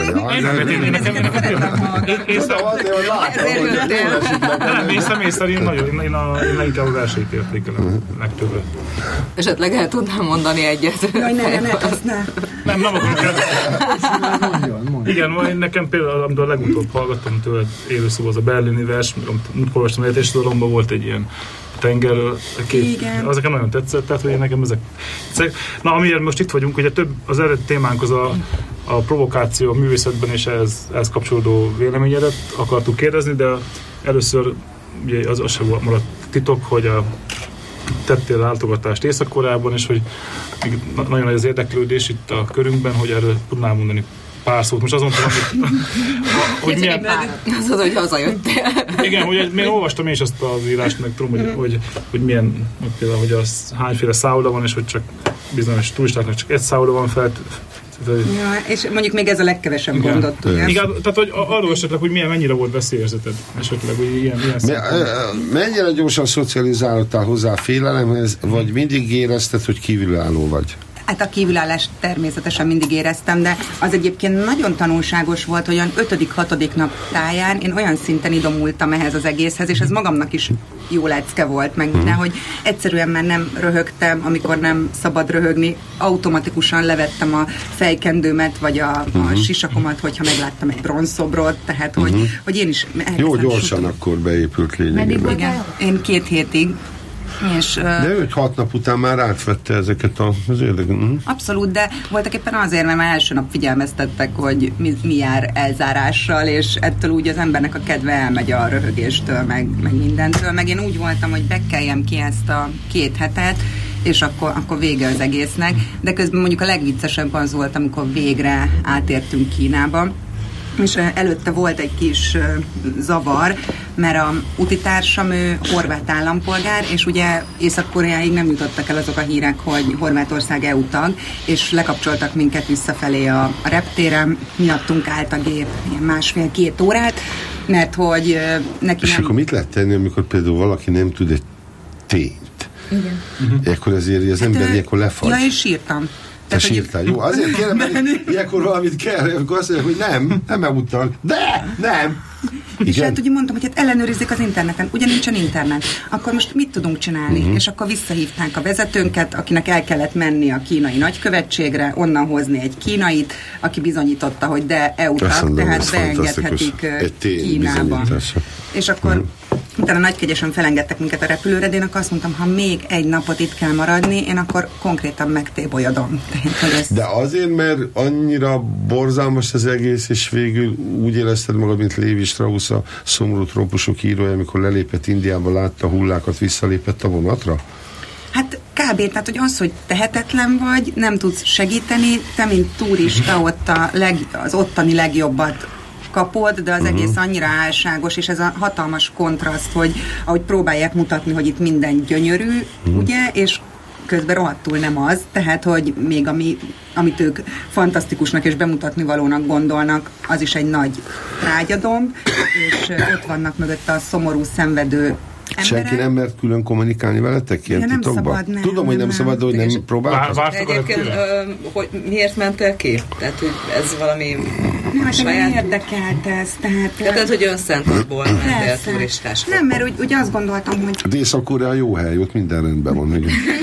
Én személy szerint én inkább a versenyt értékelem legtöbbet. Esetleg el tudnám mondani egyet. Jaj, azt ne. Nem akarom kell. Igen, nekem például, amikor legutóbb hallgattam tőle élőszóba, az a berlini vers, amikor olvastam egyetésdalomban volt egy ilyen tengerről, az nekem nagyon tetszett, tehát hogy nekem ezek... Na, amiért most itt vagyunk, ugye több az eredeti témánk az a provokáció a művészetben, és ehhez kapcsolódó véleményedet akartuk kérdezni, de először ugye az sem maradt titok, hogy tettél látogatást Észak-Koreában, és hogy nagyon nagy az érdeklődés itt a körünkben, hogy erről tudnál mondani pár szót. Most azon tudom, hogy milyen... Az, hogy hazajöttél. Igen, hogy én olvastam is azt az írást, meg tudom, hogy milyen, például, hogy az hányféle szálloda van, és hogy csak bizonyos turistáknak csak egy szálloda van fel. Ja, és mondjuk még ez a legkevesebb gondot tudja. Igen, tehát hogy arról esetleg, hogy mennyire volt veszélyérzeted, esetleg, hogy ilyen mennyire gyorsan szocializálódtál hozzá a félelemhez, vagy mindig érezted, hogy kívülálló vagy? Hát a kívülállást természetesen mindig éreztem, de az egyébként nagyon tanulságos volt, hogy olyan 5.-6. nap táján én olyan szinten idomultam ehhez az egészhez, és ez magamnak is jó lecke volt, meg minden, hogy egyszerűen már nem röhögtem, amikor nem szabad röhögni, automatikusan levettem a fejkendőmet, vagy a sisakomat, hogyha megláttam egy bronzszobrot, tehát hogy én is... Jó gyorsan akkor beépült lényegében. Igen, én 2 hétig. És, de 5-6 nap után már átvette ezeket az érdeket. Abszolút, de voltak éppen azért, mert már első nap figyelmeztettek, hogy mi jár elzárással, és ettől úgy az embernek a kedve elmegy a röhögéstől, meg mindentől, meg én úgy voltam, hogy bekeljem ki ezt a 2 hetet, és akkor vége az egésznek, de közben mondjuk a legviccesebb az volt, amikor végre átértünk Kínába, és előtte volt egy kis zavar, mert a utitársam, ő horvát állampolgár, és ugye Észak-Koreáig nem jutottak el azok a hírek, hogy Horvátország EU tag, és lekapcsoltak minket visszafelé a reptéren, miattunk állt a gép ilyen 1,5-2 órát, mert hogy neki és akkor mit lehet tenni, amikor például valaki nem tud egy tényt? Igen. Ekkor ezért az ember ilyenkor lefagy. Ja, és sírtam. Te sírtál, jó? Azért kérem, mert ilyenkor valamit kell, akkor azt mondja, hogy nem emutal. De! Nem! És hát ugye mondtam, hogy ellenőrizzék az interneten, ugye nincsen internet. Akkor most mit tudunk csinálni? És akkor visszahívták a vezetőnket, akinek el kellett menni a kínai nagykövetségre, onnan hozni egy kínait, aki bizonyította, hogy de EU-tag, tehát beengedhetik Kínába. És akkor utána nagykegyesen felengedtek minket a repülőre, de én akkor azt mondtam, ha még egy napot itt kell maradni, én akkor konkrétan megtébolyodom. De azért, mert annyira borzalmas az egész, és végül úgy érezted magad, mint Lévi Strauss, a Szomorú trópusok írója, amikor lelépett Indiába, látta hullákat, visszalépett a vonatra? Hát kb. Tehát, hogy az, hogy tehetetlen vagy, nem tudsz segíteni, te, mint turista ott az ottani legjobbat kapod, de az egész annyira álságos, és ez a hatalmas kontraszt, hogy ahogy próbálják mutatni, hogy itt minden gyönyörű, ugye, és közben rohadtul nem az, tehát, hogy még amit ők fantasztikusnak és bemutatni valónak gondolnak, az is egy nagy trágyadomb, és ott vannak mögötte a szomorú, szenvedő emberek. Senki nem mert külön kommunikálni veletek ilyen titokban? Tudom, hogy nem szabad, de hogy nem próbáltak. Egyébként, hogy miért mentél ki? Tehát, hogy ez valami saját... érdekelt ez, tehát, hogy önszántatból mentél turistás. Nem, mert úgy azt gondoltam, hogy... De Észak-Korea jó hely, ott minden rendben van.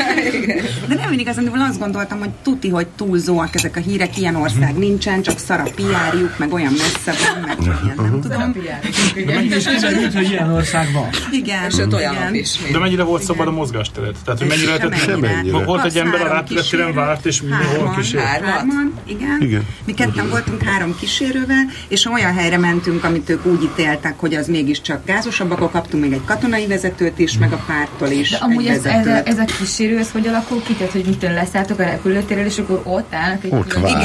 De nem mindig igazán, azt gondoltam, hogy tuti, hogy túlzóak ezek a hírek, ilyen ország nincsen, csak szar a PR-juk, meg olyan messze van, meg ilyen, nem tudom. De mégis kiderült, hogy ilyen ország van. Igen. Sőt, olyanok is. De mennyire volt szabad a mozgásteret? Tehát, hogy mennyire lehetett... Volt egy ember a repülőtéren várt, és mindenhol kísért? Hárman, igen. Mi ketten voltunk 3 kísérővel, és olyan helyre mentünk, amit ők úgy ítéltek, hogy az mégiscsak gázosabb, akkor kaptunk még egy katonai vezetőt is, meg a párttól is. De amúgy ez a kísérő, ez hogy alakul ki? Tehát, hogy mitől leszálltok a repülőtérről, és akkor ott állnak egy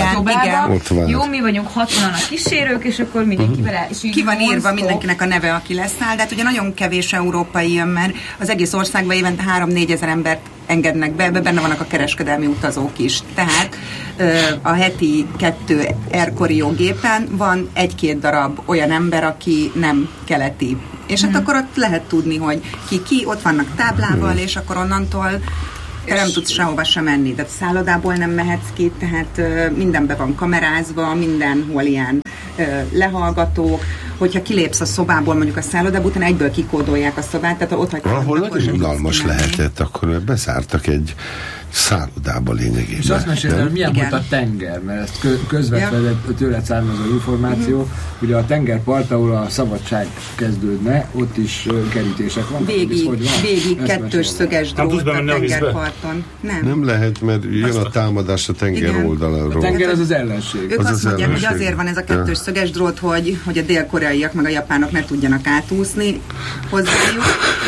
igen. Jó, mi vagyunk 60-an a kísérők, és akkor mindenkivel ki van írva mindenkinek a neve, aki leszáll, de hát ugye nagyon kevés európai jön, mert az egész országban évente 3-4 ezer embert engednek be, benne vannak a kereskedelmi utazók is. Tehát a heti 2 Air Koryo gépen van 1-2 darab olyan ember, aki nem keleti. És hát akkor ott lehet tudni, hogy ki, ott vannak táblával, és akkor onnantól Te nem tudsz sehova sem menni, de szállodából nem mehetsz ki, tehát mindenbe van kamerázva, mindenhol ilyen lehallgatók, hogyha kilépsz a szobából, mondjuk a szállodából, utána egyből kikódolják a szobát, tehát ott hagyják. Valahol nagyon unalmas lehetett, akkor beszártak egy szállodába lényegében. És azt meséltem, milyen volt a tenger, mert ezt közvetlenül tőled származó információ, ugye a tengerpart, ahol a szabadság kezdődne, ott is kerítések vannak. Végig kettős szöges drót a tengerparton. Nem lehet, mert jön a támadás a tenger oldaláról. A tenger az ellenség. Ők azt mondják, hogy azért van ez a kettős szöges drót, hogy a dél-koreaiak meg a japánok ne tudjanak átúszni hozzájuk.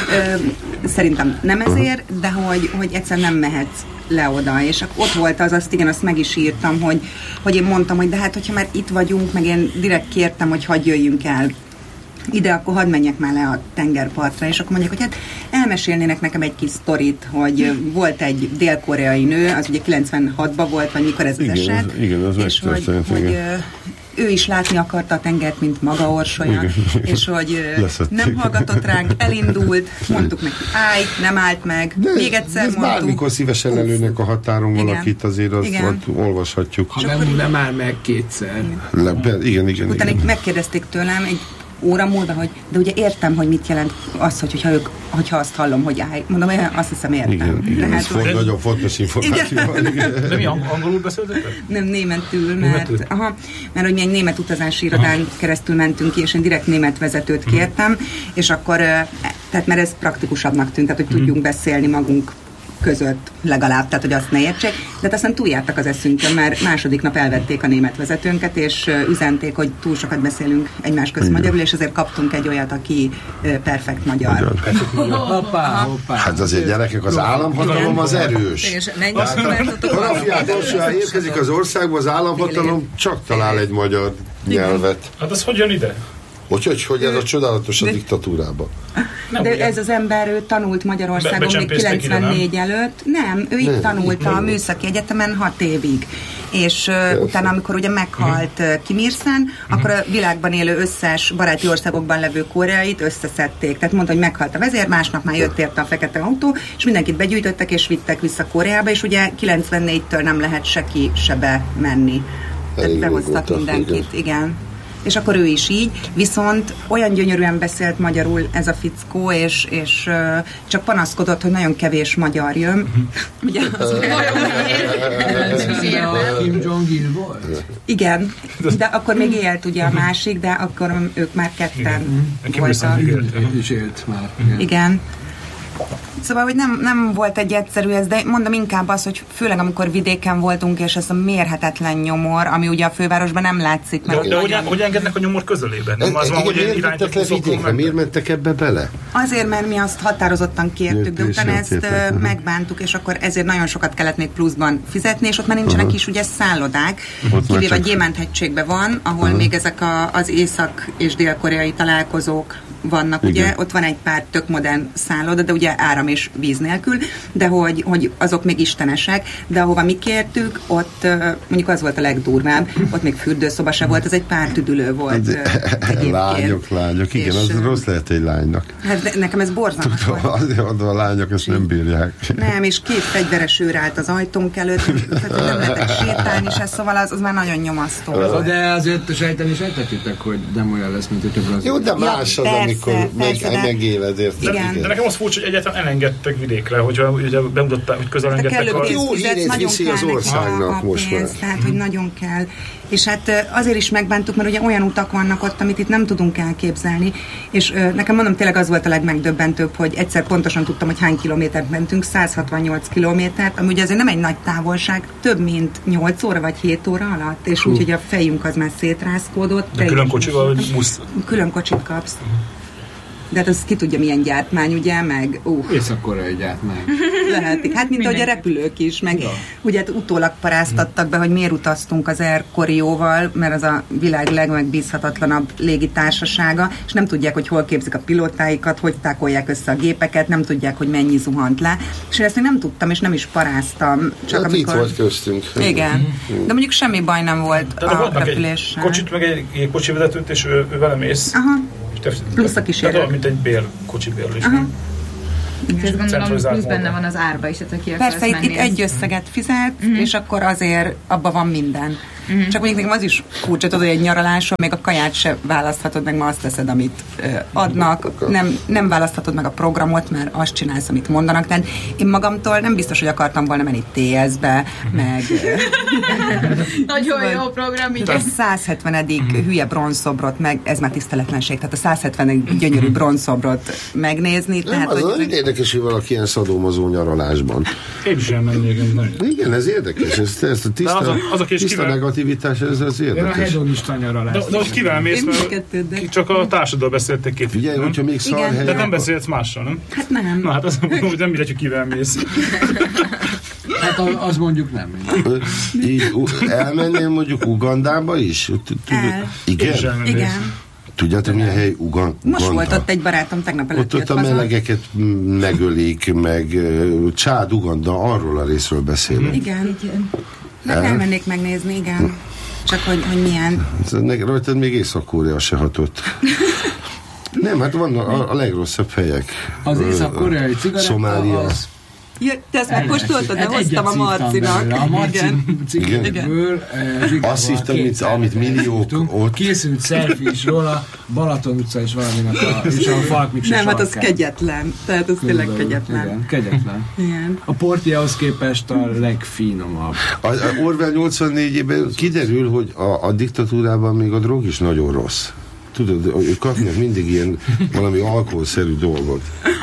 Szerintem nem ezért, de hogy egyszerűen nem mehetsz le oda, és ott volt az, azt meg is írtam, hogy én mondtam, hogy de hát, hogyha már itt vagyunk, meg én direkt kértem, hogy hadd jöjjünk el ide, akkor hadd menjek már le a tengerpartra, és akkor mondják, hogy hát elmesélnének nekem egy kis sztorit, hogy volt egy dél-koreai nő, az ugye 96-ban volt, vagy mikor ez az eset, igen, az és hogy ő is látni akarta a tengert, mint maga orsolya, és hogy nem hallgatott ránk, elindult, mondtuk neki, állj, nem állt meg, még egyszer mondtuk. Bármikor szívesen lelőnek a határon valakit, azért azt olvashatjuk. Ha nem áll meg kétszer. Igen. Utána megkérdezték tőlem egy óra múlva, hogy de ugye értem, hogy mit jelent az, hogyha azt hallom, hogy állj. Mondom, azt hiszem értem. Igen, ez nagyon fontos információ. De mi angolul beszéltek? Nem, németül, mert hogy mi egy német utazási irodán keresztül mentünk ki, és én direkt német vezetőt kértem, és akkor, tehát mert ez praktikusabbnak tűnt, tehát hogy tudjunk beszélni magunk között legalább, tehát hogy azt ne értsék, de aztán túljártak az eszünkön, mert második nap elvették a német vezetőnket, és üzenték, hogy túl sokat beszélünk egymás közt magyarul, és azért kaptunk egy olyat, aki perfekt magyar. Hoppá. Hát azért gyerekek, az államhatalom az erős. És érkezik az országba, az államhatalom csak talál egy magyar nyelvet. Hát az hogy jön ide? Hogy ez a csodálatos a diktatúrában. De ez az ember, ő tanult Magyarországon még 94 előtt. Nem, ő itt tanult a Műszaki Egyetemen 6 évig. És utána, amikor ugye meghalt Kim Il-sen, akkor a világban élő összes baráti országokban levő koreait összeszedték. Tehát mondta, hogy meghalt a vezér, másnap már jött érte a fekete autó, és mindenkit begyűjtöttek és vittek vissza Koreába, és ugye 94-től nem lehet se ki, se bemenni. Tehát behoztak mindenkit, igen. És akkor ő is így, viszont olyan gyönyörűen beszélt magyarul ez a fickó, és csak panaszkodott, hogy nagyon kevés magyar jön. Ugye, Kim Jong-il volt? Igen, de akkor még élt ugye a másik, de akkor ők már ketten voltak. És élt már. Igen. Szóval, hogy nem volt egy egyszerű ez, de mondom inkább az, hogy főleg amikor vidéken voltunk, és ez a mérhetetlen nyomor, ami ugye a fővárosban nem látszik. De hogy engednek a nyomor közelében? Nem az van, hogy irányított vidékre? Miért mentek ebbe bele? Azért, mert mi azt határozottan kértük, de utána ezt megbántuk, és akkor ezért nagyon sokat kellett még pluszban fizetni, és ott már nincsenek is ugye szállodák, kivéve a Gyémánt-hegységben van, ahol még ezek az észak- és dél-koreai találkozók vannak, ugye, ott van egy pár tök modern szálloda, de ugye áram és víz nélkül, de hogy azok még istenesek, de ahova mi kértük, ott mondjuk az volt a legdurvább, ott még fürdőszoba se volt, ez egy pár tüdülő volt egyébként. Lányok, igen, az rossz lehet egy lánynak. Hát nekem ez borzalmas volt. Azért a lányok ezt nem bírják. Nem, és 2 fegyveres őr állt az ajtónk előtt, tehát nem lehetett sétálni se, szóval az már nagyon nyomasztó. De azért sejteni sejtettétek, hogy nem olyan lesz, mint hogy több az. Jó, de más az, amikor megéled, érted? De nekem az furcsa, hogy egyáltalán elengedtek vidékre, hogyha ugye bemutatták, hogy közel engedtek a... Jó hírét viszi az országnak most már. Tehát, hogy nagyon kell. És hát azért is megbántuk, mert ugye olyan utak vannak ott, amit itt nem tudunk elképzelni. És nekem mondom, tényleg az volt a legmegdöbbentőbb, hogy egyszer pontosan tudtam, hogy hány kilométert mentünk, 168 kilométert, ami ugye azért nem egy nagy távolság, több mint 8 óra vagy 7 óra alatt, és úgy, hogy a fejünk az már szétrázkódott. De külön kocsival, vagy busz? Külön kocsit kapsz. De hát az ki tudja milyen gyártmány, ugye, meg... Észak-koreai gyártmány. Lehet, hát mint ahogy a repülők is, meg ugye hát utólag paráztattak be, hogy miért utaztunk az Air Koryoval, mert az a világ legmegbízhatatlanabb légitársasága, és nem tudják, hogy hol képzik a pilótáikat, hogy tákolják össze a gépeket, nem tudják, hogy mennyi zuhant le. És én ezt még nem tudtam, és nem is paráztam. Csak hát amikor... itt volt köztünk. Igen. De mondjuk semmi baj nem volt a repüléssel. Kocsit, meg egy kocsivezetőt, és ő vele mész. Aha. Plusz a kísérő. Tehát mint egy kocsi bérlés. Ezt gondolom, plusz benne van az árba is, aki persze, itt egy összeget fizet, és akkor azért abban van minden. Csak mondjuk nekem az is furcsa, tudod, hogy egy nyaraláson még a kaját se választhatod meg, ma azt teszed, amit adnak, nem választhatod meg a programot, mert azt csinálsz, amit mondanak. Tehát én magamtól nem biztos, hogy akartam volna menni TS-be, meg... Nagyon jó program, igen. 170. hülye bronzszobrot, meg ez már tiszteletlenség, tehát a 170. gyönyörű bronzszobrot megnézni. Nem, tehát, az érdekes, hogy valaki ilyen szadomazó nyaralásban. Én sem mennék. Igen, ez érdekes, ez a tiszta negativitás, ez érdekes. Én a hedonista nyaralás. De hogy kivel mész, mert csak a társadal beszéltek két. Figyelj, hogyha még szarhelyen... De nem beszélsz mással, nem? Hát nem. Na hát az nem mindegy, hogy kivel mész. Hát az mondjuk nem. Így elmennél mondjuk Ugandába is? Igen. Tudjátok, milyen hely Uganda? Most volt ott egy barátom, tegnap előtt ott a melegeket megölik, meg Csád, Uganda, arról a részről beszélünk. Igen. Elmennék megnézni, igen. Csak hogy milyen. Rajtad még Észak-Korea se hatott. Nem, hát vannak a legrosszabb helyek. Az észak-koreai cigaretta az... Ja, te ezt megkóstoltad, de hoztam a Marcinak. A Marci cigarettből azt hittem, amit milliók ott. Készült selfie is róla, Balaton utca és valaminek és a Falkmikse nem, hát az kegyetlen. Tehát az tényleg kegyetlen. Igen, kegyetlen. Igen. A portiához képest a legfinomabb. A Orwell 84-ben kiderül, hogy a diktatúrában még a drog is nagyon rossz. Tudod, kapnak mindig ilyen valami alkoholszerű dolgot.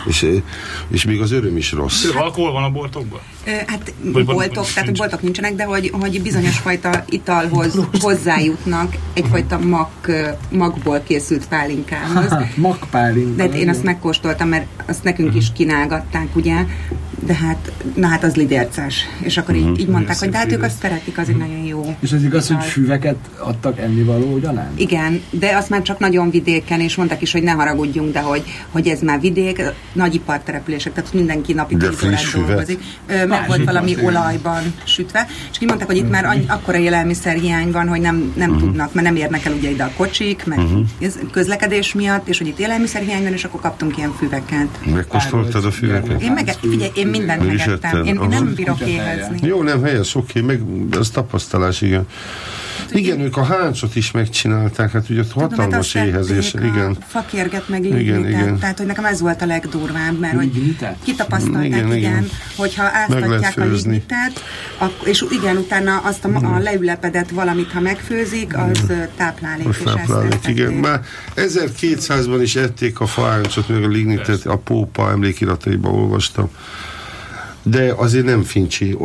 És még az öröm is rossz. Alkohol van a boltokban? Hát boltok nincsenek, de hogy bizonyos fajta italhoz hozzájutnak egyfajta magból készült pálinkához. Magpálinka. De én azt megkóstoltam, mert azt nekünk is kínálgatták, ugye? De hát az lidérces. És akkor így mondták, hogy de hát ők azt szeretik, az egy nagyon jó. És az igaz, hogy füveket adtak ennivaló ugyanán? Igen, de azt már csak nagyon vidéken, és mondták is, hogy ne haragudjunk, de hogy ez már vidék, nagy ipartelepülések, tehát mindenki napi 10 órát dolgozik. Meg volt valami olajban sütve, és így mondták, hogy itt már akkora élelmiszerhiány van, hogy nem tudnak, mert nem érnek el ugye ide a kocsik, meg közlekedés miatt, és hogy itt élelmiszerhiány van, és akkor kaptunk ilyen füveket. Megkóstoltad a füveket? Én mindent megettem. Én nem bírok éhezni. Jó, nem helyes, oké, meg ez tapasztalás, igen. Igen, ők a háncsot is megcsinálták, hát ugye hatalmas éhezés. Igen. Fakérget meg lignitet, tehát hogy nekem ez volt a legdurvább, mert hogy kitapasztalták, igen, hogyha áztatják a lignitet, és igen, utána azt a leülepedett valamit, ha megfőzik, az táplálék. Most táplálék, igen. Már 1200-ban is ették a faháncsot, meg a lignitet, a Pópa emlékirataiban olvastam. De azért nem fincsi,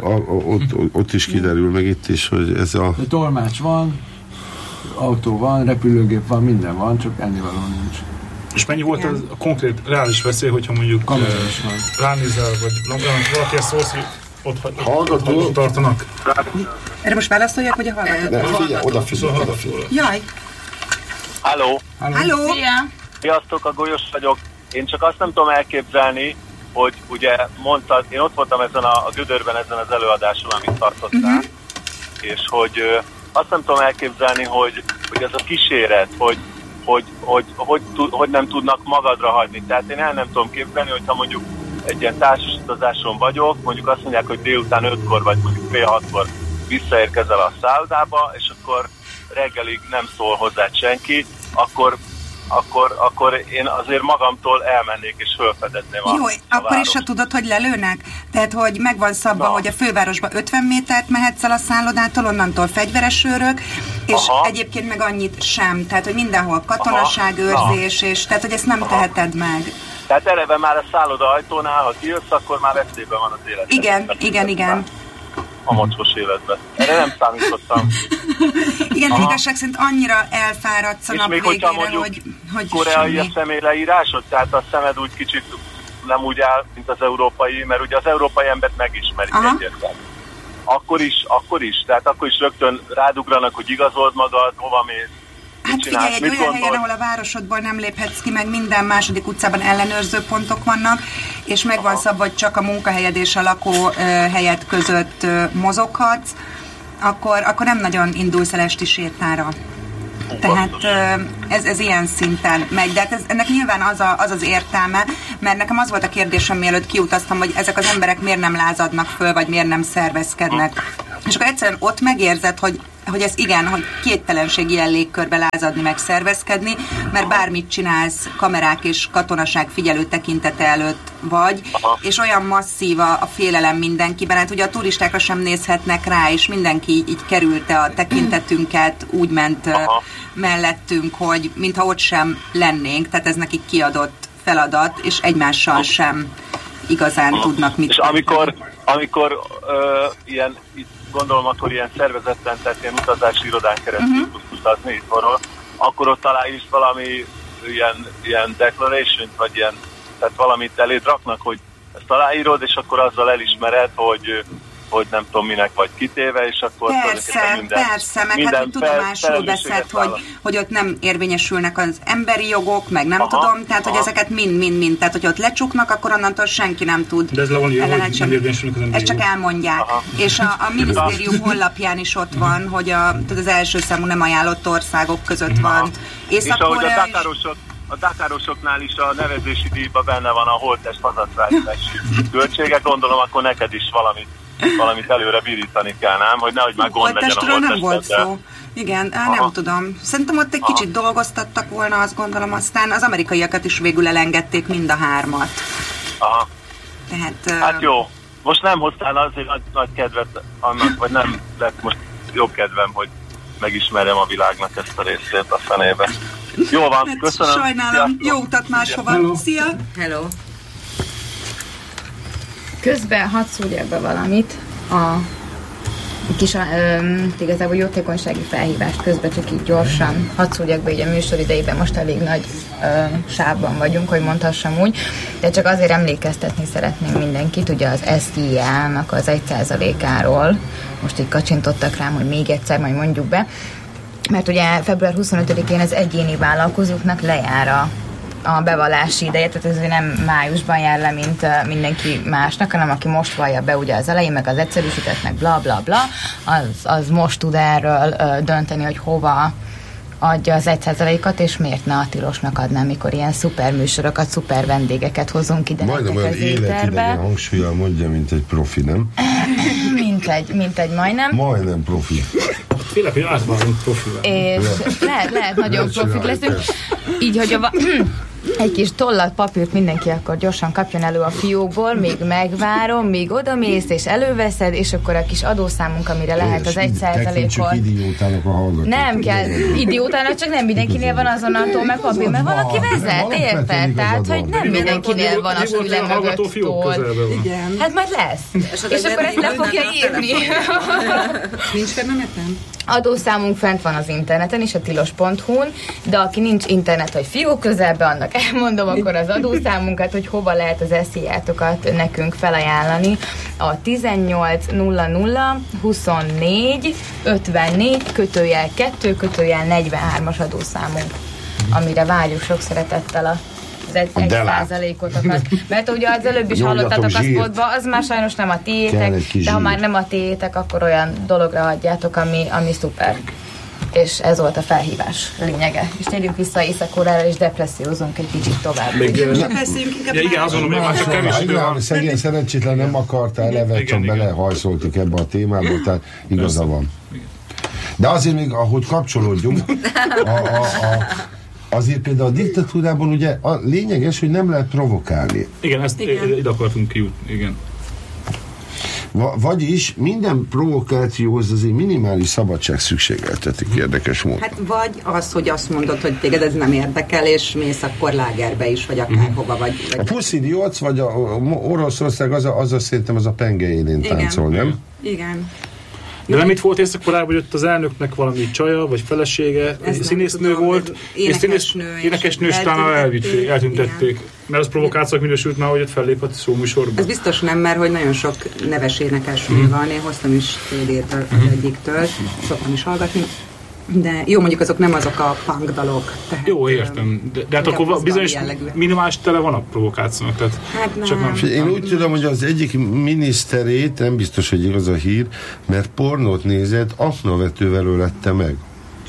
ott is kiderül, meg itt is, hogy ez a... De tolmács van, autó van, repülőgép van, minden van, csak ennivaló nincs. És mennyi volt az a konkrét, reális veszély, hogyha mondjuk ránézel, vagy valaki ezt szólsz, hogy ott tartanak? Erre most válaszoljak, hogy a hallgatók? Nem, figyelj, odafigyelj. Jaj! Halló! Szia! Sziasztok, a Golyos vagyok. Én csak azt nem tudom elképzelni, hogy ugye mondtad, én ott voltam ezen a Gödörben ezen az előadáson, amit tartottál, és hogy azt nem tudom elképzelni, hogy ez a kíséret, hogy nem tudnak magadra hagyni. Tehát én el nem tudom képzelni, hogyha mondjuk egy ilyen társas utazáson vagyok, mondjuk azt mondják, hogy délután 5-kor vagy mondjuk fél 6-kor visszaérkezel a szállodába, és akkor reggelig nem szól hozzá senki, akkor én azért magamtól elmennék és felfedezném Jó, akkor is, ha tudod, hogy lelőnek? Tehát, hogy megvan szabva, hogy a fővárosba 50 métert mehetsz el a szállodától, onnantól fegyveres őrök, és egyébként meg annyit sem. Tehát, hogy mindenhol katonaságőrzés, és tehát, hogy ezt nem teheted meg. Tehát eleve már a szálloda ajtónál, ha kijössz, akkor már veszélyben van az élet. Igen. A mocskos életben. Erre nem számítottam. Igen, igazság szerint annyira elfáradsz a nap végére, hogy koreai semmi. a személyleírásod, tehát a szemed úgy kicsit nem úgy áll, mint az európai, mert ugye az európai embert megismerik egyértelműen. Akkor is, tehát akkor is rögtön rádugranak, hogy igazold magad, hova mész. Hát figyelj, egy olyan helyen, ahol a városodból nem léphetsz ki, meg minden második utcában ellenőrző pontok vannak, és megvan szabva, hogy csak a munkahelyed és a lakóhelyed között mozoghatsz, akkor nem nagyon indulsz el esti sétára. Tehát ez ilyen szinten megy, de hát ennek nyilván az az értelme, mert nekem az volt a kérdésem, mielőtt kiutaztam, hogy ezek az emberek miért nem lázadnak föl, vagy miért nem szervezkednek. És akkor egyszerűen ott megérzed, hogy ez igen, hogy képtelenség ilyen légkörbe lázadni, meg szervezkedni, mert bármit csinálsz, kamerák és katonaság figyelő tekintete előtt vagy, és olyan masszív a félelem mindenkiben, hát ugye a turistákra sem nézhetnek rá, és mindenki így kerülte a tekintetünket, úgy ment mellettünk, hogy mintha ott sem lennénk, tehát ez nekik kiadott feladat, és egymással sem igazán tudnak mit. És amikor ilyen, gondolom, akkor ilyen szervezetten, tehát ilyen utazási irodán keresztül tudsz utazni itthonról, akkor ott találsz valami ilyen declaration, vagy ilyen, tehát valamit eléd raknak, hogy ezt aláírod, és akkor azzal elismered, hogy nem tudom minek vagy kitéve, és akkor... Persze, meg hát tudomásul veszed, hogy ott nem érvényesülnek az emberi jogok, meg nem tudom, tehát hogy ezeket mind, tehát hogy ott lecsuknak, akkor onnantól senki nem tud. De ez le van írva, hogy nem érvényesülnek az emberi ezt csak jogok. Elmondják. És a minisztérium honlapján is ott van, hogy az első számú nem ajánlott országok között van. És ahogy a Dakárosoknál is a nevezési díjban benne van a holttest hazaszállítási költsége, gondolom, akkor neked is valamit előre virítani kell, nem? Hogy nehogy már gond legyen a holttestről. nem volt szó. Igen, nem tudom. Szerintem ott egy kicsit dolgoztattak volna, azt gondolom, aztán az amerikaiakat is végül elengedték mind a 3-at. Aha. Tehát, hát jó. Most nem hoztál azért nagy kedvet annak, vagy nem lett most jobb kedvem, hogy megismerjem a világnak ezt a részét a fenébe. Jó van, hát köszönöm. Sajnálom, jó utat máshova. Hello. Szia! Hello! Közben hadd szúrjak be valamit, a kis igazából jótékonysági felhívást közben csak így gyorsan hadd szúrjak be, így a műsor idejében most elég nagy sávban vagyunk, hogy mondhassam úgy, de csak azért emlékeztetni szeretném mindenkit, ugye az SZIA-nak az 1%-áról, most így kacsintottak rám, hogy még egyszer majd mondjuk be, mert ugye február 25-én az egyéni vállalkozóknak lejár a bevallási ideje, tehát ez nem májusban jár le, mint mindenki másnak, hanem aki most vallja be ugye az elején, meg az egyszerűsítettnek bla bla bla, az most tud erről dönteni, hogy hova adja az 1%-at, és miért ne a tilosnak adná, amikor ilyen szuper műsorokat, szuper vendégeket hozunk ide. Majdnem olyan életidegen hangsúlyal mondja, mint egy profi, nem? mint egy majdnem. Majdnem profi. Félek, hogy átválunk profival. És lehet nagyon profik leszünk. Így, hogy egy kis tollat, papírt mindenki akkor gyorsan kapjon elő a fiókból, még megvárom, még odamész, és előveszed, és akkor a kis adószámunk, amire lehet az 1%-ot. Idiótának a hallgatók. Nem kell idiótának, csak nem mindenkinél van azonnal meg papír, mert valaki vezet, érted? Tehát, hogy nem mindenkinél van a füle mögött toll. Hát majd lesz. És akkor ezt le fogja írni. Nincs fenn a neten? Adószámunk fent van az interneten is, a tilos.hu-n, de aki nincs internet vagy fiók közelben, annak elmondom akkor az adószámunkat, hogy hova lehet az SZIA-tokat nekünk felajánlani. A 1800 24 54 /2 /43-as adószámunk, amire várjuk sok szeretettel az 1%-ot. Mert ugye az előbb is hallottatok a spotba, az már sajnos nem a tiétek, de ha már nem a tiétek, akkor olyan dologra adjátok, ami szuper. És ez volt a felhívás lényege. És térjünk vissza Észak-Koreára, és depressziózunk egy kicsit tovább. Igen, azon, hogy már csak kevés idő van. Szegény szerencsétlen nem akarta eleve, csak belehajszoltuk ebbe a témába, tehát igaza van. De azért még, ahogy kapcsolódjunk, azért például a diktatúrában ugye a lényeges, hogy nem lehet provokálni. Igen, ezt ide akartunk kijutni, igen. Vagyis minden provokációhoz azért minimális szabadság szükségeltetik, érdekes módon. Hát vagy az, hogy azt mondod, hogy téged ez nem érdekel, és mész akkor lágerbe is, vagy akárhova vagy. A Pussy Riot, vagy a Oroszország, az szerintem az a penge élén táncol, nem? Igen. De nem itt volt Észak-Koreában, hogy ott az elnöknek valami csaja, vagy felesége, színésznő volt, énekesnő, és utána eltüntették. Mert az provokációk minősült már, hogy ott fellépett szóműsorban. Ez biztos nem, mert hogy nagyon sok neves énekesnő van, én hoztam is CD-t az egyiktől, szoktam is hallgatni. De jó, mondjuk azok nem azok a punk dalok. Tehát, jó, értem. De hát akkor bizonyos minimális tele van a provokációnak. Tehát hát nem. Csak nem. Én úgy tudom, hogy az egyik miniszterét, nem biztos, hogy igaz a hír, mert pornót nézett, aknavetővel ölette meg.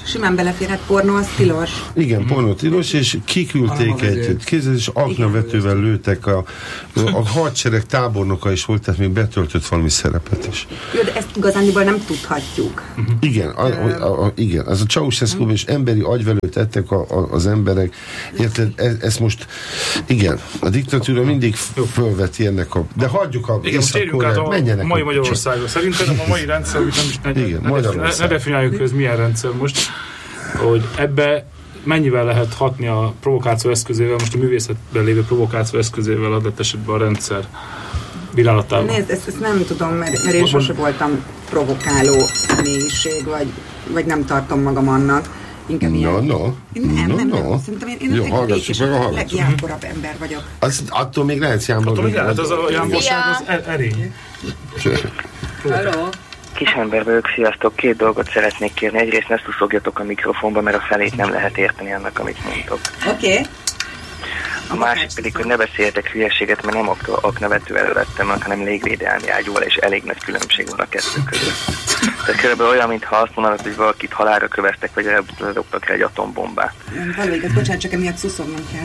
Simán beleférhet, pornó, az tilos. Igen, pornó tilos, és kiküldték egy kézzel, és aknavetővel lőttek. A hadsereg tábornoka is volt, tehát még betöltött valami szerepet is. Jó, de ezt igazándiból nem tudhatjuk. Igen, igen, az a Ceausescu és emberi agyvelőt ettek az emberek. Érted? Ez most, igen, a diktatúra mindig fölveti ennek a... De hagyjuk a Észak-Koreát, menjenek. A mai Magyarországon. Szerintem a mai rendszer, amit ne definiáljuk, hogy ez milyen rendszer most, hogy ebbe mennyivel lehet hatni a provokáció eszközével, most a művészetben lévő provokáció eszközével adott esetben a rendszer bírálatában. Nézd, ezt nem tudom, mert én sose voltam provokáló személyiség, vagy nem tartom magam annak. Inkább ilyen. Nem. Szerintem én a legjámborabb ember vagyok. Attól még lehet jámbor. Attól még lehet, az a jámborság az erény. Halló? Kisember vagyok, sziasztok. 2 dolgot szeretnék kérni. Egyrészt ne szuszogjatok a mikrofonba, mert a felét nem lehet érteni annak, amit mondtok. Oké. A másik pedig, hogy ne beszéljetek hülyeséget, mert nem aknavető elővettem, hanem légvédelmi ágyúval, és elég nagy különbség van a kettő között. Tehát körülbelül olyan, mintha azt mondanak, hogy valakit halálra köveztek, vagy eldobtak rá egy atombombát. Való igaz, bocsánat, csak emiatt szuszognom kell.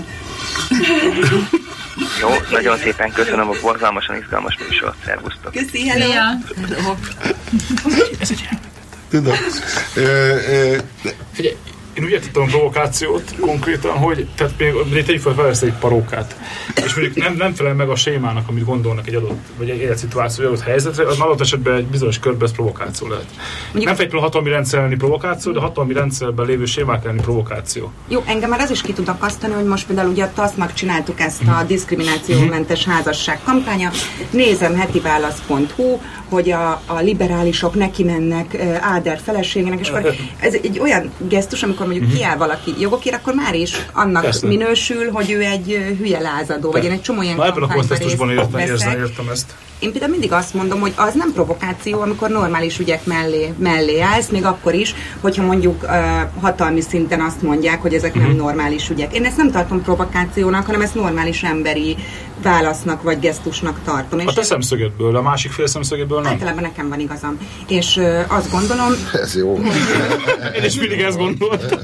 Jó, nagyon szépen köszönöm a borzalmasan izgalmas műsort. Szervusztok. Köszi, hello! Tudom. Figyelj, én úgy értettem a provokációt konkrétan, hogy tehát még tegyük fel egy parókát, és mondjuk nem felel meg a sémának, amit gondolnak egy adott, vagy egy életszituáció, egy adott helyzetre, az adott esetben egy bizonyos körben ez provokáció lehet. Nem feltétlenül hatalmi rendszer elleni provokáció, de hatalmi rendszerben lévő sémák elleni provokáció. Jó, engem már az is ki tud akasztani, hogy most például ugye a TASZ-nak csináltuk ezt a diszkriminációmentes házasság kampánya. Nézem hetiválasz.hu, hogy a liberálisok neki mennek Áder feleségének, és akkor ez egy olyan gesztus, amikor mondjuk kiáll valaki jogokért, akkor már is annak minősül, hogy ő egy hülye lázadó, vagy én egy csomó ilyen kampányban értem ezt. Én például mindig azt mondom, hogy az nem provokáció, amikor normális ügyek mellé állsz, még akkor is, hogyha mondjuk hatalmi szinten azt mondják, hogy ezek nem normális ügyek. Én ezt nem tartom provokációnak, hanem ezt normális emberi válasznak vagy gesztusnak tartom. A te szemszögedből, a másik fél szemszögedből nem? Általában nekem van igazam. És azt gondolom... Ez jó. Én is mindig ezt gondoltam.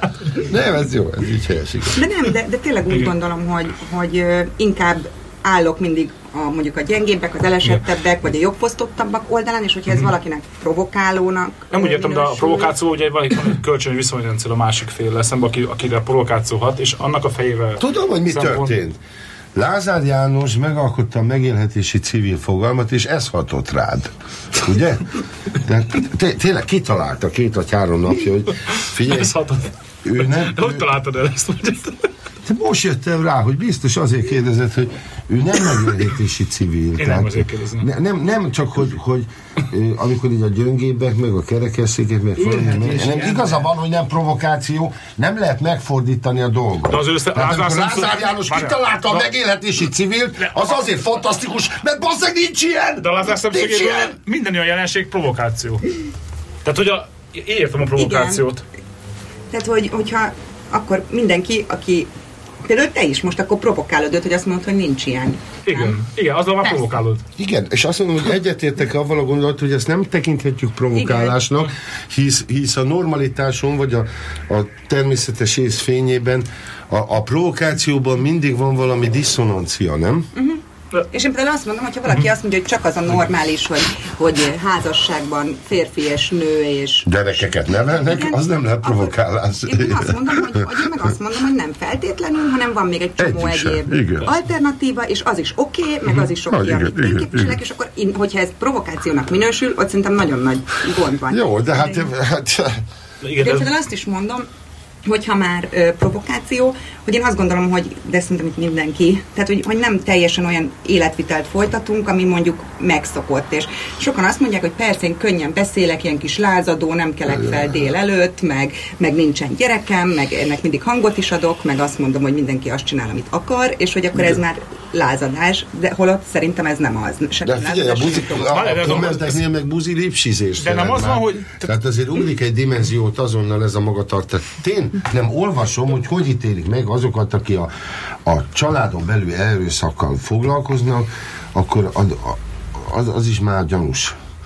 Nem, ez jó, ez így helyes, igaz. De tényleg úgy gondolom, hogy inkább állok mindig mondjuk a gyengébbek, az elesettebbek, vagy a jogfosztottabbak oldalán, és hogyha ez valakinek provokálónak... Nem úgy értem, de a provokáció ugye van egy kölcsönös viszonyrendszer a másik féllel szemben, akire a provokáció hat, és annak a fejével... Tudom, hogy mi történt. Lázár János megalkotta a megélhetési civil fogalmat, és ez hatott rád. Ugye? De tényleg kitalálta 2 vagy 3 napja, hogy figyelj... Ez hatott. Ő nem... De hogy találtad el ezt? Te most jöttem rá, hogy biztos azért kérdezett, hogy ő nem megélhetési civil. Én nem azért kérdezem. Nem csak, hogy amikor így a gyöngébbek, meg a kerekesszékek, meg nem igaza van, hogy nem provokáció, nem lehet megfordítani a dolgot. De az Lázár János kitalálta a megélhetési civilt, az azért fantasztikus, mert basszeg nincs ilyen! De a Lázár szemszögéből minden olyan jelenség provokáció. Tehát, hogy én értem a provokációt. Igen. Tehát, hogyha akkor mindenki, aki például te is most akkor provokálod, hogy azt mondod, hogy nincs ilyen. Igen, azzal már provokálod. Igen, és azt mondom, hogy egyetértek avval a gondolat, hogy ezt nem tekinthetjük provokálásnak, hisz a normalitáson, vagy a természetes ész fényében a provokációban mindig van valami diszonancia, nem? És én például azt mondom, hogyha valaki azt mondja, hogy csak az a normális, hogy házasságban férfi és nő és... gyerekeket nevelnek, igen, az nem lehet provokálás. Én azt mondom, hogy nem feltétlenül, hanem van még egy csomó egyéb alternatíva, és az is oké, meg az is oké, amit én képviselek, és akkor hogyha ez provokációnak minősül, ott szerintem nagyon nagy gond van. Jó, de hát... Én például azt is mondom, hogyha már provokáció, hogy én azt gondolom, hogy, de szerintem itt mindenki, tehát hogy nem teljesen olyan életvitelt folytatunk, ami mondjuk megszokott, és sokan azt mondják, hogy persze én könnyen beszélek, ilyen kis lázadó, nem kelek fel délelőtt, meg nincsen gyerekem, meg ennek mindig hangot is adok, meg azt mondom, hogy mindenki azt csinál, amit akar, és hogy akkor ez már lázadás, de holott szerintem ez nem az. De figyelj, a kommenteknél meg buzi lipsizés. De nem az van, hogy... Tehát azért ugrik egy dimenziót azonnal ez a magatartás. Én nem olvasom, hogy ítélik meg azokat, aki a családon belül erőszakkal foglalkoznak, akkor az is már gyanús.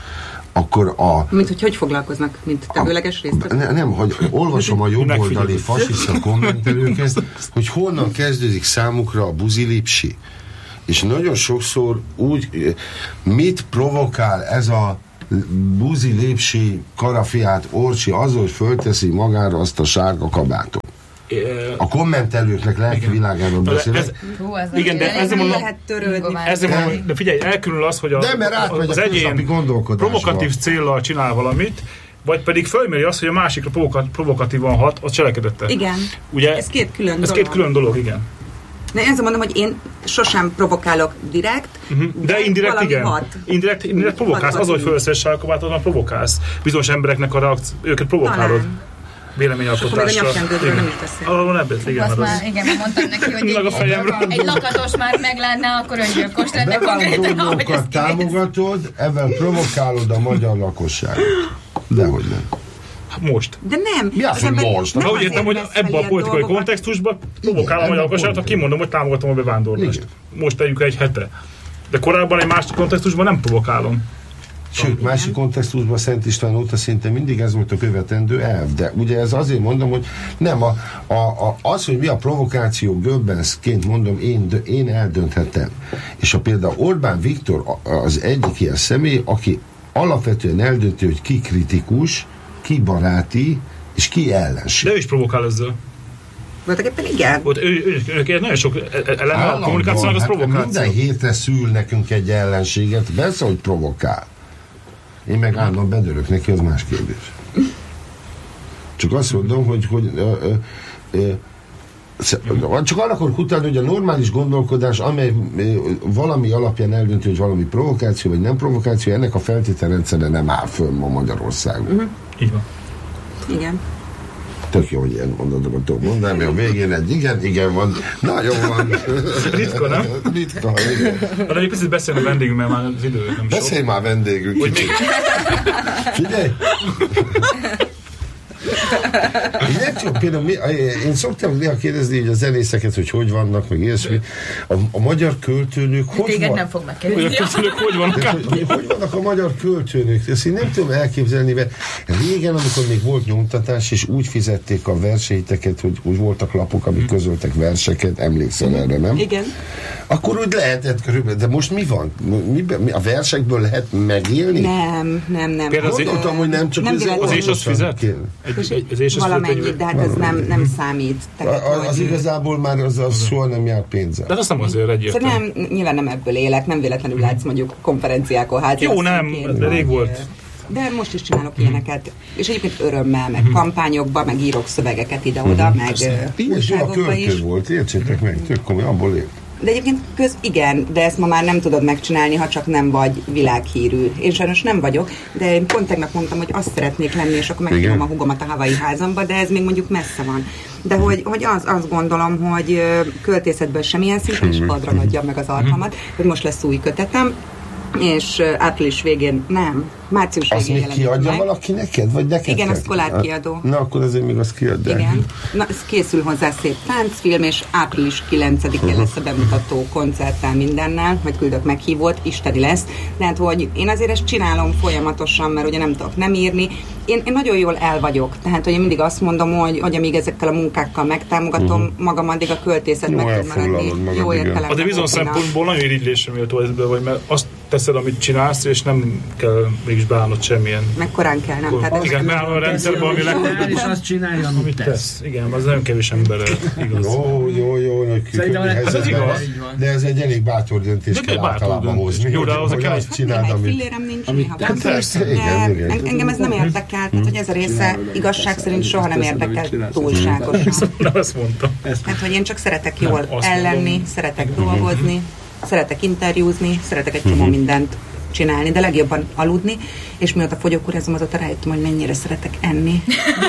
akkor Mint hogy foglalkoznak, mint tevőleges részt? Nem, hogy olvasom a jobboldali fasiszta kommentelőket, hogy honnan kezdődik számukra a buzilipsi. És nagyon sokszor úgy, mit provokál ez a buzi lépsi karafiát Orcsi azzal, hogy fölteszi magára azt a sárga kabátot. A kommentelőknek lelki világáról beszélek. Igen, de ezzel mondom, de figyelj, elkülönül az, hogy az egyén provokatív céllal csinál valamit, vagy pedig fölméri azt, hogy a másikra provokatívan hat a cselekedettel. Igen. Ugye, ez két külön dolog. Ez két külön dolog, igen. De én mondom, hogy én sosem provokálok direkt, de indirekt igen. Indirekt provokálsz. Az, hogy fölveszed sárkabát, azon provokálsz. Bizonyos embereknek a reakció, őket provokálod. Véleményalkotásra. Arról nem beszél, igen. Igen, mondtam neki, hogy egy lakatos már meg lenne, akkor öngyilkos lenne konkrétan, ahogy ezt támogatod, ebben provokálod a magyar lakosságot. Dehogy nem. Most. De nem. Mi az, hogy most? Na, úgy értem, hogy ebben a politikai kontextusban provokálom a magyar lakosságot, ha kimondom, hogy támogatom a bevándorlást. Most tegyük egy hete. De korábban egy másik kontextusban nem provokálom. Sőt, másik kontextusban Szent István óta szinte mindig ez volt a követendő elv. De ugye ez azért mondom, hogy nem, az, hogy mi a provokáció Goebbelsként mondom, én eldönthetem. És például Orbán Viktor az egyik ilyen személy, aki alapvetően eldönti, hogy ki kritikus, ki baráti, és ki ellenség. De ő is provokál ezzel. Voltak éppen igen. Ők nagyon sok eleme a kommunikációnak az provokáció. Minden hétre szül nekünk egy ellenséget, persze, hogy provokál. Én meg állandóan bedörök neki, az más kérdés. Csak azt mondom, hogy csak arra akarok utána, hogy a normális gondolkodás, amely valami alapján eldönti, hogy valami provokáció, vagy nem provokáció, ennek a feltételrendszere nem áll föl ma Magyarországon. Így van. Igen. Tök jó, hogy ilyen mondatokat tudok mondani, mert a végén egy igen van. Na, jó van. Ritka, nem? Ritka, igen. De egy picit beszélni a vendégünk, mert már az idő nem sok. Beszélj már vendégünk. Figyelj! Például én szoktam néha kérdezni hogy a zenészeket, hogy vannak, meg ilyesmi. A magyar költőnők hogy vannak? Nem fognak kérdezni. Hogy vannak? Hogy vannak a magyar költőnők? Ezt én nem tudom elképzelni, mert régen, amikor még volt nyomtatás, és úgy fizették a versenyteket, hogy úgy voltak lapok, amik közöltek verseket, emlékszel erre, nem? Igen. Akkor úgy lehetett körülbelül, de most mi van? A versekből lehet megélni? Nem. Gondoltam, hogy nem csak az és az fizet? Valamennyit, de hát ez nem számít. Az igazából már az soha nem jár pénzzel. De azt nem azért egyértelmű. Nyilván nem ebből élek, nem véletlenül látsz mondjuk konferenciákon hátra. Jó, nem, de rég volt. De most is csinálok ilyeneket. És egyébként örömmel, meg kampányokba, meg írok szövegeket ide-oda, meg újságokba is. Költő volt, értsétek meg, tök komoly, abból él. De egyébként igen, de ezt ma már nem tudod megcsinálni, ha csak nem vagy világhírű. Én sajnos nem vagyok, de én pont tegnap mondtam, hogy azt szeretnék lenni, és akkor meghívom a húgomat a Hawaii házamba, de ez még mondjuk messze van. De hogy azt gondolom, hogy költészetből semmilyen szinten is padra adjam meg az alkalmat, hogy most lesz új kötetem, és április végén, március végén jelenik meg. Azt még kiadja valaki neked, vagy neked? Igen, a Szkolár kiadó. Na, akkor azért még azt kiadják. Igen. Na, ez készül hozzá szép táncfilm, és április 9-én lesz a bemutató koncerttel mindennel, majd küldök meghívót, isteni lesz. De hát, hogy én azért ezt csinálom folyamatosan, mert ugye nem tudok nem írni. Én nagyon jól el vagyok. Tehát, hogy én mindig azt mondom, hogy amíg ezekkel a munkákkal megtámogatom magam, addig a költészet meg tud maradni. Jó értelemben. De bizony szempontból nagyon irigylésre méltó ezzel vagy, mert azt teszed, amit csinálsz, és nem kell mégis beállnod semmilyen. Meg korán kell, nem? Tehát igen, beállod a rendszerben, ami legjobb. És azt csinálja, amit tesz. Igen, az nagyon kevés emberre igaz. Jó, de ez egy elég bátor döntés kell általában hozni. Jó, de az kell azt csinálni, fillérem nincs néha. Engem ez nem érdekel. Tehát, hogy ez a része igazság szerint soha nem érdekel túlságosan. Nem azt mondtam. Tehát, hogy én csak szeretek jól ellenni, szeretek dolgozni, szeretek interjúzni, szeretek egy csomó mindent csinálni, de legjobban aludni, és mióta fogyókúrázom, azóta rájöttem, hogy mennyire szeretek enni.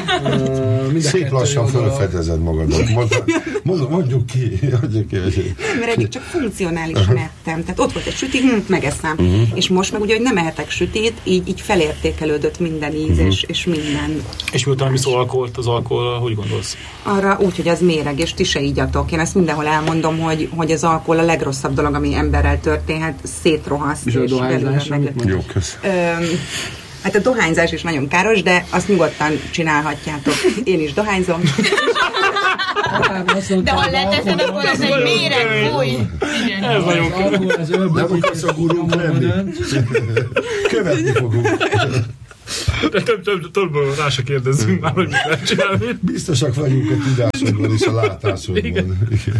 Szép lassan felfedezed magadat. Mondjuk ki. Mert eddig csak funkcionálisan ettem. Tehát ott volt egy süti, megeszem. És most meg ugye, hogy nem ehetek sütét, így felértékelődött minden íz és minden. És miután mi szó alkoholt, az alkoholra, hogy gondolsz? Arra úgy, hogy az méreg, és ti se ígyatok. Én ezt mindenhol elmondom, hogy az alkohol a legrosszabb dolog, ami emberrel történhet, szétrohaszt. És a dohányzás, jó, kösz. Hát a dohányzás is nagyon káros, de azt nyugodtan csinálhatjátok. Én is dohányzom. De ha leteszed, akkor az egy méreg, fúj! Ez nagyon nem akarsz a gurunk lenni. Követni fogunk. De többől rá se kérdezzünk már, hogy mit lehet csinálni. Biztosak vagyunk a tudásodban és a látásodban. Igen.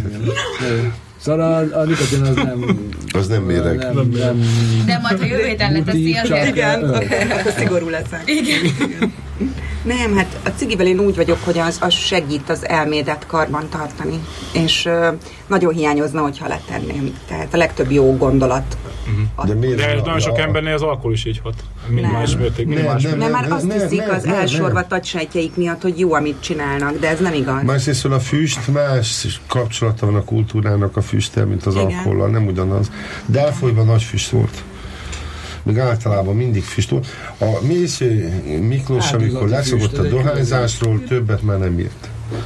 Szóval a nikotin az nem... Az nem méreg. De majd, ha jövő héten leteszi, azért... Igen, akkor szigorú leszek. Igen. Nem, hát a cigivel én úgy vagyok, hogy az segít az elmédet karban tartani, és nagyon hiányozna, hogyha letenném. Tehát a legtöbb jó gondolat. De nagyon sok embernél az alkohol is így hat. Minimális mértékben. Nem, már azt hiszik az elsorvadt agysejtjeik miatt, hogy jó, amit csinálnak, de ez nem igaz. Másrészt a füst más kapcsolata van a kultúrának a füsttel, mint az alkohollal, nem ugyanaz. Delfolyban nagy füst volt. Még általában mindig füst volt. A Mésző Miklós, amikor leszokott a dohányzásról, többet már nem írt.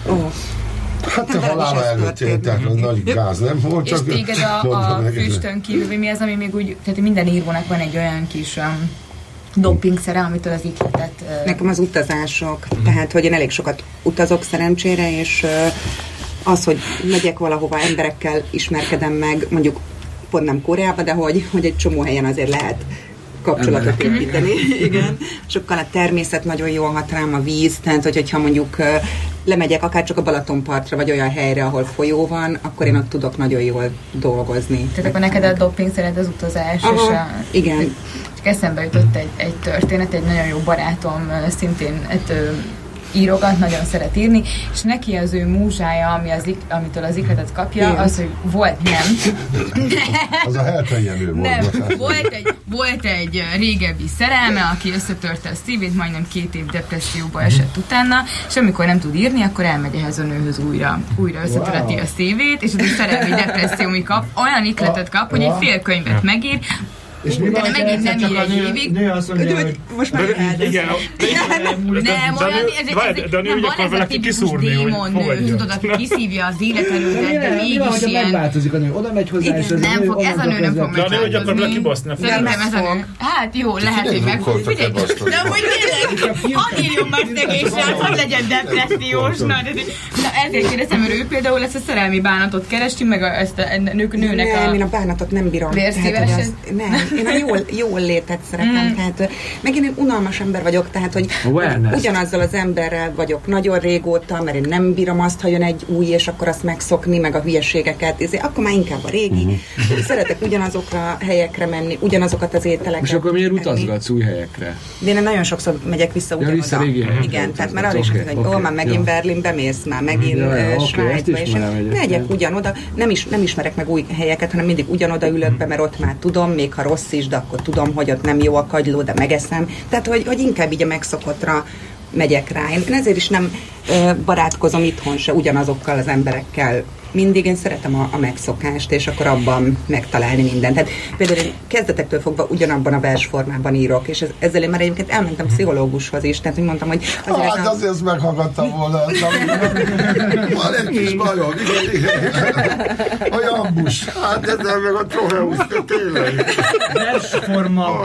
Hát a halála előtt tehát a nagy gáz nem volt. És téged a füstön kívül, mi az, ami még úgy, tehát minden írvónak van egy olyan kis dopingszere, amitől az ihletet... Nekem az utazások, tehát hogy én elég sokat utazok szerencsére, és az, hogy megyek valahova, emberekkel ismerkedem meg, mondjuk pont nem Koreába, de hogy egy csomó helyen azért lehet kapcsolatot építeni. Igen. Sokkal a természet nagyon jól hat rám, a víz, tehát hogyha mondjuk lemegyek akár csak a Balatonpartra, vagy olyan helyre, ahol folyó van, akkor én ott tudok nagyon jól dolgozni. Tehát akkor neked a doping szeret az utazás. Aha, és igen. Csak eszembe jutott egy történet, egy nagyon jó barátom szintén írogat, nagyon szeret írni, és neki az ő múzsája, amitől az ihletet kapja, az, hogy volt nem. Az a Heltenjenő volt. Nem, volt egy régebbi szerelme, aki összetörte a szívét, majdnem 2 év depresszióba esett utána, és amikor nem tud írni, akkor elmegy ehhez a nőhöz újra összetöreti a szívét, és az egy szerelmi depresszió kap, olyan ihletet kap, hogy egy fél könyvet megír, és mi de megint nem ír egy évig. Nő azt mondja, hogy most már igen. Nem, olyan, ez nem van ez a tipikus démon nő, tudod, aki kiszívja az életerődet, de mégis ilyen... megváltozik a nő, oda megy hozzá, és ez a nő nem fog megváltozni. De a nő, hogy akar vele kibaszni. Szerintem ez a nő. Hát jó, lehet, hogy meg fog. Figyelj, de amúgy tényleg, hadd írjon már szegésre, hogy legyen depressziós. Na ezért kérdezem, mert ő például ezt a szerelmi bánatot keresi, meg ezt a nőnek a... Nem, én a bánatot nem bírom. Nem, én a jól létet szeretem, tehát meg én unalmas ember vagyok, tehát hogy ugyanazzal az emberrel vagyok nagyon régóta, mert én nem bírom azt, ha jön egy új, és akkor azt megszokni, meg a hülyeségeket, akkor már inkább a régi. Szeretek ugyanazokra a helyekre menni, ugyanazokat az ételeket. És akkor miért utazgatsz új helyekre? De én nagyon sokszor megyek vissza ugyanoda. Igen, tehát már arra is hogy már megint Berlinbe mész, már megint Svájcba, és megyek ugyanoda, nem ismerek meg új helyeket, hanem mindig ugyanoda ülök be, mert ott már tudom, még ha rossz is, de akkor tudom, hogy ott nem jó a kagyló, de megeszem. Tehát, hogy inkább így a megszokottra megyek rá. Én ezért is nem barátkozom itthon se ugyanazokkal az emberekkel. Mindig én szeretem a megszokást, és akkor abban megtalálni mindent. Tehát például én kezdetektől fogva ugyanabban a versformában írok, és ezzel én már egyébként elmentem pszichológushoz is, tehát hogy mondtam, hogy... Azért ezt meghallgattam volna. Van egy kis bajom, igen. A jambus. Hát ezzel meg a troheusz, tényleg. Versforma.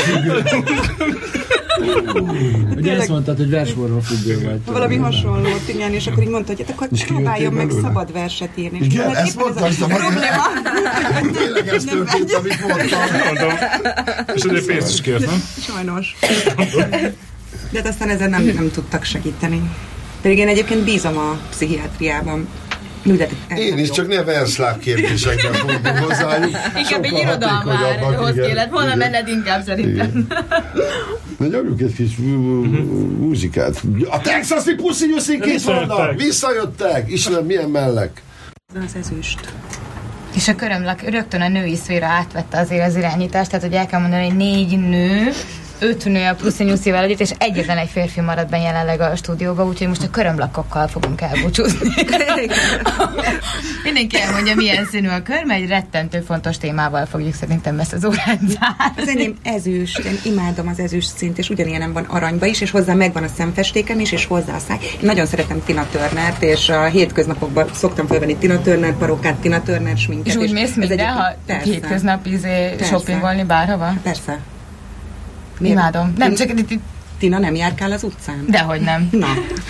Ugye ezt mondtad, hogy versforma függő vagy. Valami hasonlót, igen, és akkor így mondta, hogy akkor próbáljon meg szabad verset írni. Igen, ezt mondta, ez a probléma. Tényleg ez történt, amit mondtam. És azért pénzt is kért, nem? Sajnos. De aztán ezen nem tudtak segíteni. Pedig én egyébként bízom a pszichiátriában. Én is, csak ne verszláv kérdésekben fogunk hozzájuk. Inkább egy irodalmához kellett volna menned inkább szerintem. Na nyomjuk egy kis muzsikát. A texasi pusszinyuszik itt vannak! Visszajöttek! Istenem, milyen mellek! Az ezüst. És a körömlak rögtön a női szféra átvette azért az irányítást, tehát hogy el kell mondani, hogy 4 nő, 5 nő a Pusszinyuszival együtt, és egyetlen egy férfi marad benne jelenleg a stúdióban, úgyhogy most a körömlakokkal fogunk elbúcsúzni. Mindenki elmondja, milyen színű a kör, mert egy rettentő fontos témával fogjuk szerintem ezt az órát zárni. Az enyém ezüst, én imádom az ezüst színt, és ugyanilyenem van aranyba is, és hozzá megvan a szemfestékem is, és hozzá a száj. Én nagyon szeretem Tina Turnert, és a hétköznapokban szoktam felvenni Tina Turner parókát, Tina Turner sminket. És úgy mész minden, ha hétköznap shoppingolni bárhova? Persze. Imádom. Nem, csak Tina, nem járkál az utcán? Dehogy nem. Na.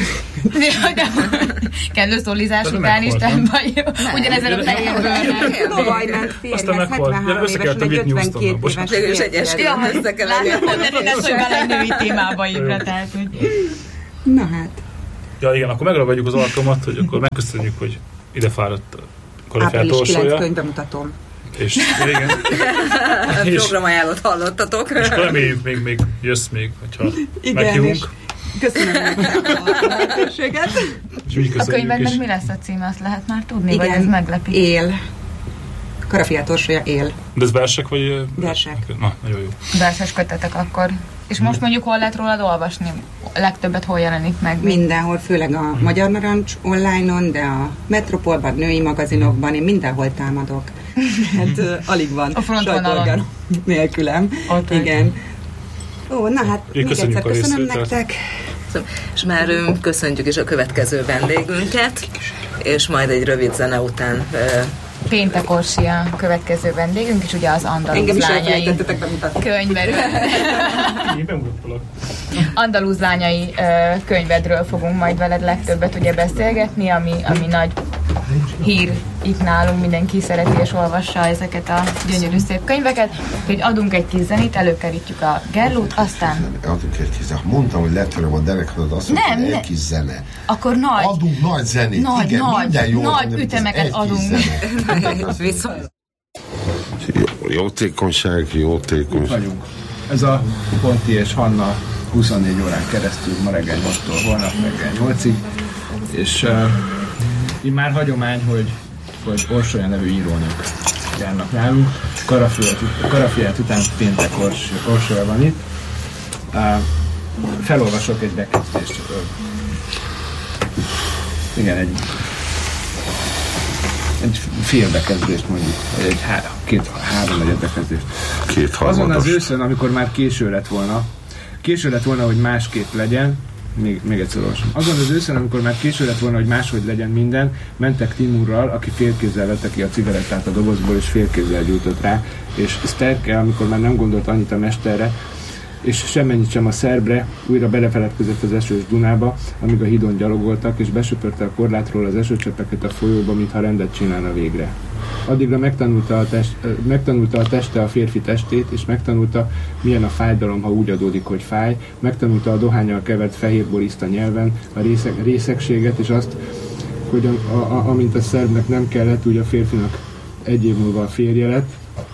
Kellő szólizás után is nem baj. Ugyanezen a fején bőrnek. Baj, ment férjhez, 73 évesen egy 52 éves Végül is egy esküvőn össze kell lenni. Látod, mondani, ez, hogy bele női témába ébred, tehát, hogy... Na hát. Ja igen, akkor megragadjuk az alkalmat, hogy akkor megköszönjük, hogy ide fáradt a Karafiát Április 9 Orsolya. könyvbemutatom. És igen. Programajánlót hallottatok. És akkor reméljük még jössz még, hogyha meghívunk. Köszönöm a lehetőséget. A könyveknek mi lesz a címe, azt lehet már tudni, igen, vagy ez meglepi? Él. Karafiát Orsolya, él. De ez versek, vagy? Versek. Na, nagyon jó. Verses kötetek akkor. És most mondjuk hol lehet rólad olvasni? Legtöbbet hol jelenik meg? Mindenhol, főleg a Magyar Narancs online-on, de a Metropolban, női magazinokban, én mindenhol támadok. Hát alig van sajtóorgán nélkülem. Okay. Igen. Ó, na hát, még egyszer köszönöm nektek. És már köszöntjük is a következő vendégünket, és majd egy rövid zene után... Péntek Orsi a következő vendégünk, és ugye az Andalúz lányai könyvedről. Andalúz lányai könyvedről fogunk majd veled legtöbbet ugye beszélgetni, ami nagy hír itt nálunk, mindenki szereti és olvassa ezeket a gyönyörű szép könyveket. Úgyhogy adunk egy kis zenét, előkerítjük a Gerlút, aztán... Adunk egy kis zenét. Mondtam, hogy letöröm a derekadat, azt mondtam, hogy egy kis zene. Akkor nagy... Adunk nagy zenét. Nagy, igen, nagy, minden jó, nagy ütemeket adunk. Jótékonyság. Vagyunk. Ez a Ponti és Hanna 24 órán keresztül, ma reggel 8-tól holnap reggel 8-ig, és így már hagyomány, hogy Orsolya nevű írónők járnak nálunk. Karafiát után Péntek Orsolya van itt. Felolvasok egy bekezdést. Igen, egy félbekezdést mondjuk, egy három-negyed bekezdést. Azon az őszön, amikor már késő lett volna, hogy másképp legyen, még egyszer olvasom. Azon az őszön, amikor már késő lett volna, hogy máshogy legyen minden, mentek Timurral, aki félkézzel vette ki a cigarettát a dobozból, és félkézzel gyújtott rá, és Sterke, amikor már nem gondolt annyit a mesterre, és semmennyit sem a szerbre, újra belefeledkezett az esős Dunába, amíg a hídon gyalogoltak, és besöpörte a korlátról az esőcseppeket a folyóba, mintha rendet csinálna végre. Addigra megtanulta a teste a férfi testét, és megtanulta, milyen a fájdalom, ha úgy adódik, hogy fáj, megtanulta a dohánnyal kevert fehér boriszta nyelven, a részegséget, és azt, hogy amint a szerbnek nem kellett, úgy a férfinak egy év múlva a férje lett.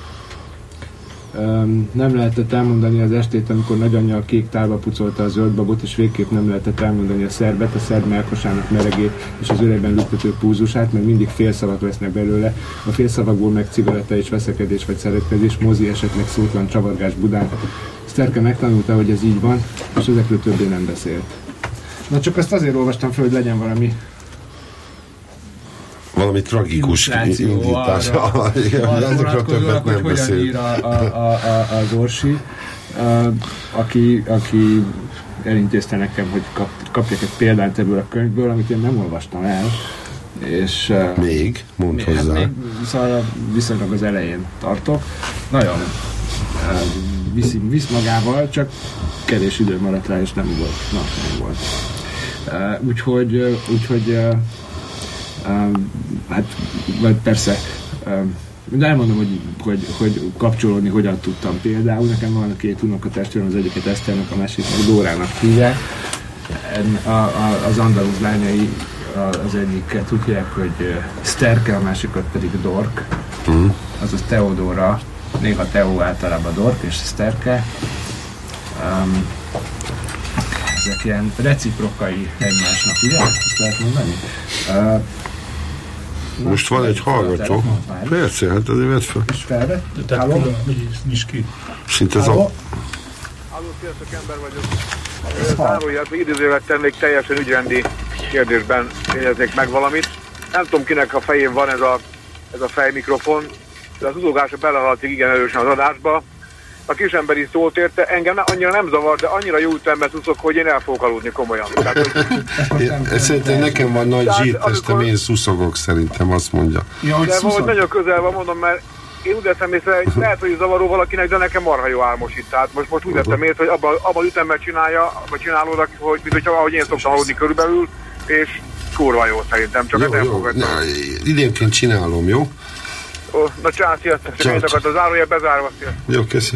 Nem lehetett elmondani az estét, amikor nagyanyja a kék tálba pucolta a zöldbabot, és végképp nem lehetett elmondani a szerbet, a szerb melkosának meregét és az öregben lüktető púzusát, mert mindig félszavak vesznek belőle, a félszavakból meg cigaretta és veszekedés vagy szeretkezés, mozi esetleg szótlan csavargás Budán. Sterke megtanulta, hogy ez így van, és ezekről többé nem beszélt. Na csak ezt azért olvastam fel, hogy legyen valami tragikus indítás. Azokra többet nem beszél. Hogyan ír az Orsi, aki elintézte nekem, hogy kapjak egy példányt ebből a könyvből, amit én nem olvastam el. És, még? Mondd hozzá. Még, szóval viszonylag az elején tartok. Nagyon visz magával, csak kevés idő maradt rá, és nem volt. Úgyhogy hát, vagy persze, de elmondom, hogy kapcsolódni hogyan tudtam. Például nekem van két unokatestvérem, az egyiket Eszternek, a másikat Dórának hívják. Az Andalúz lányai az egyiket úgy hívják, hogy Sterke, a másikat pedig Dork. Azaz Teodóra, néha Teó, általában Dork és Sterke. Ezek ilyen reciprokai egymásnak, ugye? Ezt lehet mondani? Most van egy hallgató. Persze, hát azért vedd fel. És felvett? Tehát külön, nyisd ki. Szinte ez a... Halló, sziasztok, ember vagyok. Záróját, idézővel tennék, teljesen ügyrendi kérdésben jegyeznék meg valamit. Nem tudom, kinek a fején van ez a fejmikrofon, de az utógása belehaltik igen erősen az adásba. A kisember is szólt érte, engem annyira nem zavar, de annyira jó ütemben tudok, hogy én el fogok aludni komolyan. Tehát, hogy... Szerintem nekem van nagy zsírtestem, én szuszogok szerintem, azt mondja. Ja, de valahogy nagyon közel van, mondom, mert én úgy vettem észre, hogy lehet, hogy zavaró valakinek, de nekem marha jó álmos itt. Tehát most úgy vettem észre, hogy abban ütemben csinálódok, hogy mint hogyha ahogy én szoktam aludni körülbelül, és kurva jó szerintem, csak nem fogadtam. Idénként csinálom, jó? Na csá, sziasztok, csak én akart a zárója bezárva, sziasztok. Jó, köszi.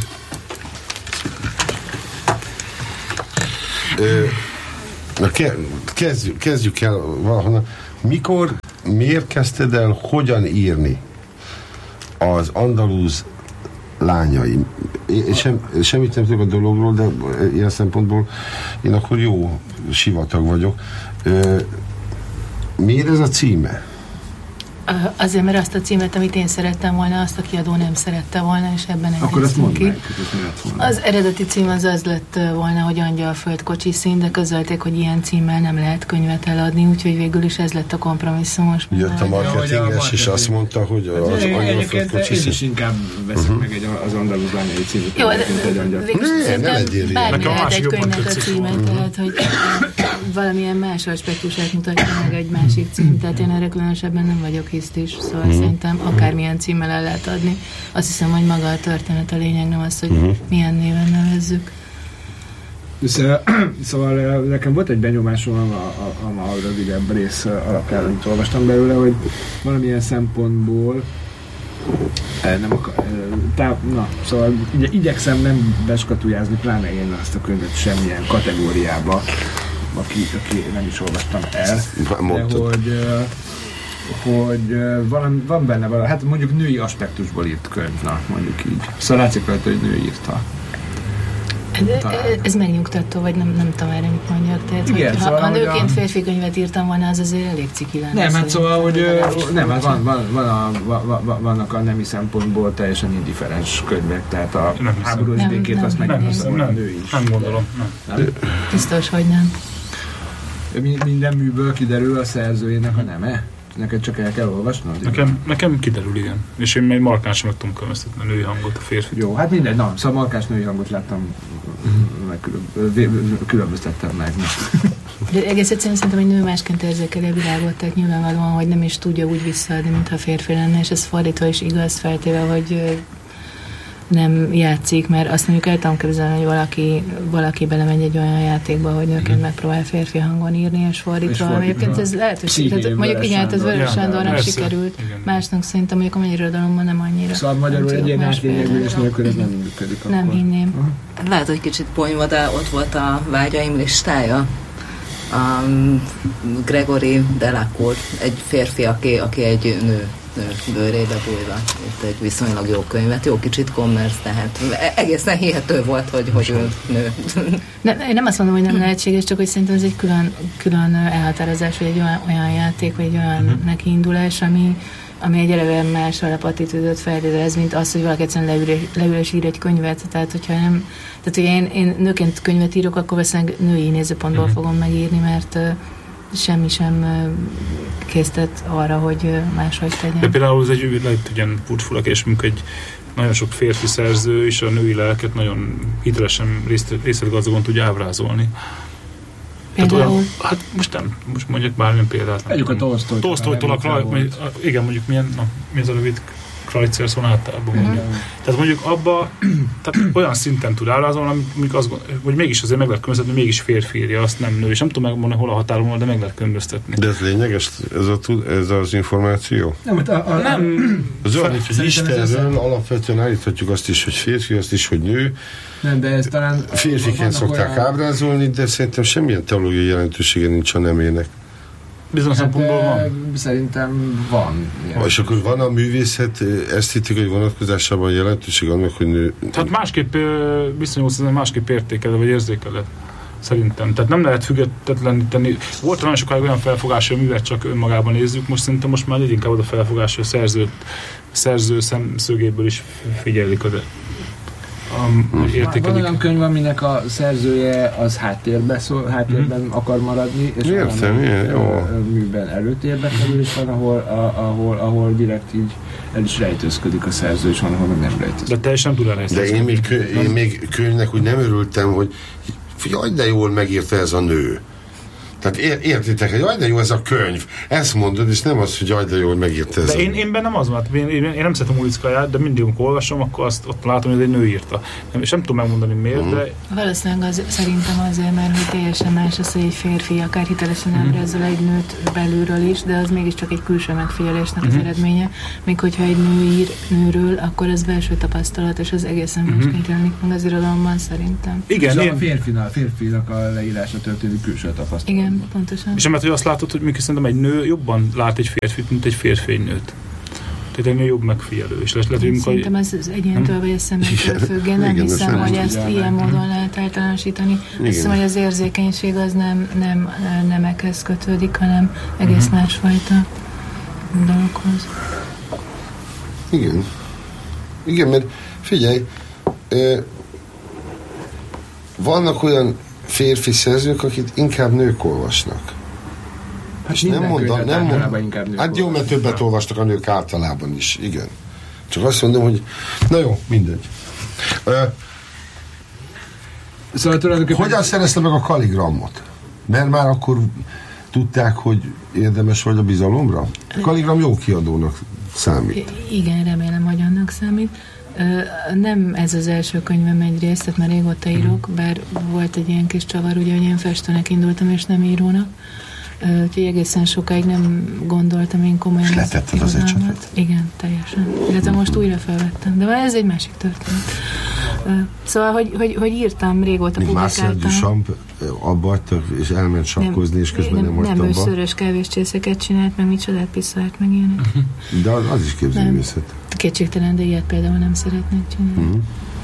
Kezdjük el valahonnan. Miért kezdted el hogyan írni az andalúz lányai? Én semmit nem tudok a dologról, de ilyen szempontból én akkor jó sivatag vagyok. Miért ez a címe? Azért, mert azt a címet, amit én szerettem volna, azt a kiadó nem szerette volna, és ebben egyeztünk ki. Az eredeti cím az lett volna, hogy Angyalföld kocsiszín, de közölték, hogy ilyen címmel nem lehet könyvet eladni, úgyhogy végül is ez lett a kompromisszumos. Jött a marketinges, és azt mondta, hogy az Angyalföld kocsiszín. Én is inkább veszek meg az andalúz lányai címét. Jó, de bármi lehet egy könyvnek a címet, tehát hogy valamilyen más aspektusát mutatja meg egy másik cím, tehát én erre különösebben nem vagyok hisztis, szóval szerintem akármilyen címmel el lehet adni. Azt hiszem, hogy maga a történet a lényeg, nem az, hogy milyen néven nevezzük. Szóval nekem volt egy benyomásom a rövidebb rész alapján, amit olvastam belőle, hogy valamilyen szempontból szóval igyekszem nem beskatujázni, pláne én azt a könyvet semmilyen kategóriába, aki nem is olvastam el, de hogy van benne valami, hát mondjuk női aspektusból írt könyv, mondjuk így. Szóval látszik rajta, hogy nő írta. Ez megnyugtató, vagy nem tudom erre mit mondjak. Tehát, igen, szóval, ha nőként férfi könyvet írtam volna, az azért elég ciki lenne. Nem, hát szóval, hogy vannak a nemi szempontból teljesen indifferens könyvek, tehát a háborús békét azt megnyugtató a nő is. Nem gondolom. Biztos, hogy nem. Minden műből kiderül a szerzőjének a neme? Neked csak el kell olvasnod? Nekem kiderül, igen. És én még markánsan meg tudom különböztetni a női hangot, a férfi. Jó, hát mindegy, szóval markáns női hangot láttam, különböztettem meg. De egész egyszerűen szerintem, hogy nő másként érzékeli a világot, tehát nyilvánvalóan, hogy nem is tudja úgy visszaadni, mintha férfi lenne, és ez fordítva is igaz, feltéve, hogy nem játszik, mert azt mondjuk el tudom képzelni, hogy valaki belemegy egy olyan játékba, hogy nőként megpróbál férfi hangon írni, és fordítva. Egyébként ez lehetőség. Mondjuk igen, ez Vörös Sándornak sikerült. Másnak szerintem mondjuk a magyar irodalomban nem annyira. Szóval magyarul egy ilyen átlényegülés nélkül ez nem működik. Nem hinném. Lehet, hogy kicsit ponyva, de ott volt a vágyaim listája. Gregory Delacour, egy férfi, aki egy nő bőrébe bújva. Itt egy viszonylag jó könyvet, jó kicsit commerce, tehát egészen hihető volt, hogy ő nő. Én nem azt mondom, hogy nem lehetséges, csak hogy szerintem ez egy külön elhatározás, vagy egy olyan játék, vagy egy olyan nekiindulás, ami egy eleve más alapattitűdöt feltételez, mint az, hogy valaki egyszerűen leül és ír egy könyvet. Tehát, hogyha nem... Tehát, hogy én nőként könyvet írok, akkor valószínűleg női nézőpontból fogom megírni, mert semmi sem késztet arra, hogy máshogy tegyen. De például ez egy lehet ilyen furcsa és egy nagyon sok férfi szerző és a női lelket nagyon hitelesen részletgazdagon tudja ábrázolni. Például? Hát most mondjuk bármilyen példát. Együk a Tolstoytól igen, mondjuk mi az a rövid Kreutzer szonátában mondjuk. Tehát mondjuk abba olyan szinten tud ábrázolni, hogy mégis azért meg lehet különböztetni, hogy mégis férfi írja, azt nem nő, és nem tudom megmondani, hol a határon van, de meg lehet különböztetni. De ez lényeges, ez az információ? Nem. Az olyan, hogy Istenről alapvetően állíthatjuk azt is, hogy férfi, azt is, hogy nő. Nem, de ez talán... Férfiként szokták ábrázolni, de szerintem semmilyen teológiai jelentősége nincs a nemének. Bizonyos szempontból van? Szerintem van. És akkor van a művészet esztétikai vonatkozásában jelentőség annak, hogy nő... Tehát másképp viszonyulsz, másképp értékeled, vagy érzékeled. Szerintem. Tehát nem lehet függetleníteni. Volt nagyon sokáig olyan felfogás, hogy a művet csak önmagában nézzük, most szerintem most már inkább a felfogás, hogy a szerző szemszögéből is figyelik az van olyan könyv, aminek a szerzője az háttérben akar maradni, és műben előtérbe kerül, és van, ahol direkt így el is rejtőzködik a szerző, és van, ahol nem rejtőzködik. De teljesen tud elrejtőzködni. De én még könyvnek úgy nem örültem, hogy jaj, de jól megírta ez a nő. Tehát értitek, hogy jaj, de jó ez a könyv. Ezt mondod, és nem az, hogy jaj, de jó, hogy megírta ez. De én bennem az van, én nem szeretem Ulickaját, de mindig, amikor olvasom, akkor ott látom, hogy ez egy nő írta. És nem tudom megmondani miért, de... Valószínűleg szerintem azért, mert hogy teljesen más az, hogy egy férfi akár hitelesen ábrázol egy nőt belülről is, de az mégiscsak egy külső megfigyelésnek az eredménye. Még hogyha egy nő ír nőről, akkor az belső tapasztalat, és az egészen másként jelenik meg az irodalomban szerintem. Igen, a férfinak a leírása történik külső tapasztalat. Igen, pontosan. És mert hogy azt látod, hogy mikor szerintem egy nő jobban lát egy férfit, mint egy férfi egy nőt. Tehát egy nő jobb megfigyelő. És szerintem ez egyéntől vagy a személytől függ. Én nem hiszem, hogy ezt ilyen módon lehet általánosítani. Azt hiszem, hogy az érzékenység az nem nemekhez kötődik, hanem egész másfajta dologhoz. Igen, mert figyelj, vannak olyan férfi szerzők, akit inkább nők olvasnak. Hát és nem mondom. Hát jó, mert többet olvastak a nők általában is, igen. Csak azt mondom, hogy na jó, mindegy. Szóval hogyan szerezte meg a Kaligramot? Mert már akkor tudták, hogy érdemes vagy a bizalomra? A Kaligram jó kiadónak számít. Igen, remélem, hogy annak számít. Nem ez az első könyvem egyrészt, tehát már régóta írok, bár volt egy ilyen kis csavar, ugye, hogy én festőnek indultam, és nem írónak. Úgyhogy egészen sokáig nem gondoltam én komolyan. És letetted az ecsetet? Igen, teljesen. Illetve most újra felvettem. De ez egy másik történet. Szóval, hogy írtam, régóta publikáltam. Marcel Duchamp abba hagyta, és elment sakkozni, és közben nem hagytam. Nem, ő szörös kávéscsészeket csinált, meg micsodát piszolt, meg ilyenek. De az is képzőművészet. Kétségtelen, de ilyet például nem szeretnék csinálni.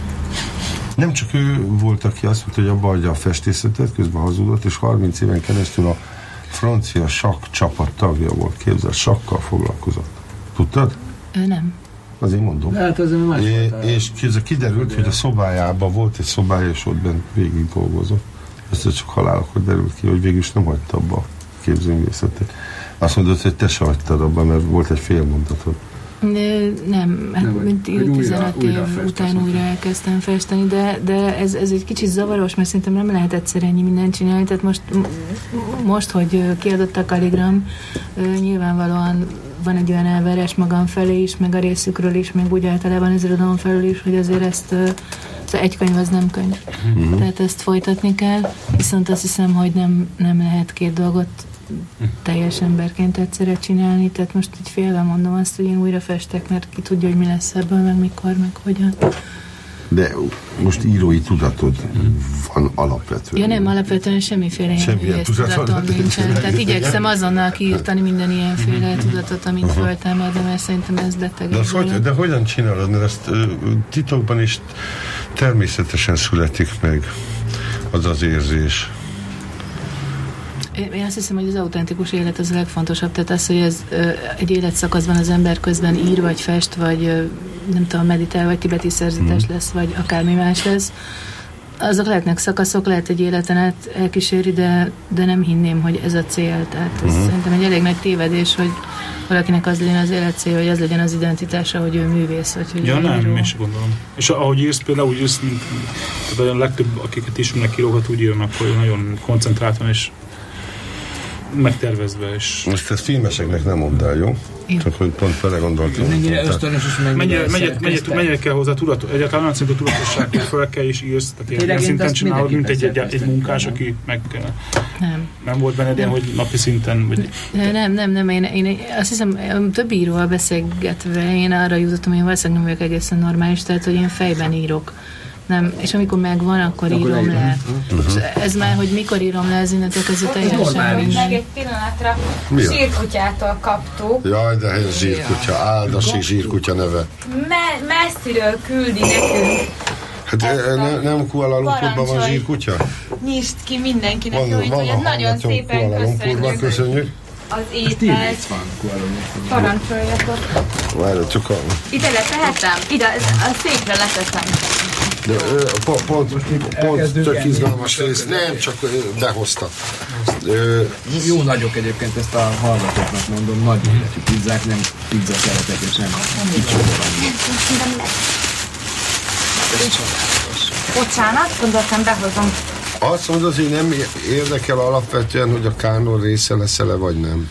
Nem csak ő volt, aki azt mondta, hogy abba hagyja a festészetet, közben hazudott, és 30 éven keresztül a francia sakk csapat tagja volt, képzel, sakkal foglalkozott. Tudtad? Nem. Azért mondom. Hát az más és kiderült, hogy a szobájában volt egy szobája, és ott bent végig dolgozott. Ezt csak halálakor derült ki, hogy végül is nem hagyta abba a képzőművészetet. Azt mondod, hogy te se hagytad abba, mert volt egy fél mondatod. Nem, mint 15 év után újra elkezdtem festeni, de ez egy kicsit zavaros, mert szerintem nem lehet egyszer ennyi mindent csinálni, tehát most hogy kiadott a Kaligram, nyilvánvalóan van egy olyan elvárás magam felé is, meg a részükről is, meg úgy általában az irodalom felül is, hogy azért ezt egy könyv az nem könyv. Tehát ezt folytatni kell, viszont azt hiszem, hogy nem lehet két dolgot teljes emberként egyszerre csinálni, tehát most így félve mondom azt, hogy én újra festek, mert ki tudja, hogy mi lesz ebből, meg mikor, meg hogyan. De most írói tudatod van alapvetően. Ja nem, alapvetően semmiféle ilyen tudatom nincsen. Tehát igyekszem azonnal kiírtani minden ilyenféle tudatot, amit föltámad, de mert szerintem ez beteg. De hogyan csinálod? Mert ezt titokban is természetesen születik meg az érzés. Én azt hiszem, hogy az autentikus élet az a legfontosabb. Tehát az, hogy ez egy életszakaszban az ember közben ír, vagy fest, vagy nem tudom, meditál, vagy tibeti szerzetes lesz, vagy akármi más lesz. Azok lehetnek szakaszok, lehet egy életen át elkíséri, de nem hinném, hogy ez a cél. Tehát ez szerintem egy elég nagy tévedés, hogy valakinek az legyen az élet cél, hogy az legyen az identitása, hogy ő művész, vagy hogy ja, nem, író. én sem gondolom. És ahogy írsz, például úgy írsz, mint a legtöbb, akiket ismernek írókat úgy írnak, hogy nagyon koncentráltan és megtervezve is. Most ezt filmeseknek nem mondd el, jó? Csak hogy pont belegondoltam. Mennyire ösztönös és mennyire kell hozzá tudatos, egyáltalán olyan szintű tudatosság, hogy fel kell és írsz, tehát ilyen szinten csinálod, mint egy munkás, aki meg kell. Nem volt benned ilyen, hogy napi szinten? Vagy... Nem. Én azt hiszem, több íróval beszélgetve én arra jutottam, hogy én valószínűleg nem vagyok egészen normális, tehát hogy én fejben írok. Nem, és amikor megvan, akkor írom le. Ez már, hogy mikor írom le, ez innentől között teljesen mindegy. Meg egy pillanatra zsírkutyától kaptuk. Jaj, de helyes zsírkutya, áldassék zsírkutya neve. Messziről küldi nekünk. Hát nem Kuala Lumpurban van zsírkutya? Nyisd ki mindenkinek, hogy nagyon szépen köszönjük. Az ételt. Parancsoljatok. Várj, csak ide letehetem? Ide, a székre leteszem. Pont tök izgalmas rész. Nem, csak behozta. Jó nagyok egyébként, ezt a hallgatóknak mondom, nagy életű pizzák, nem pizza szeretek, és nem Bocsánat, gondoltam behozom Azt mondod, hogy nem érdekel alapvetően, hogy a kánon része lesz-e vagy nem?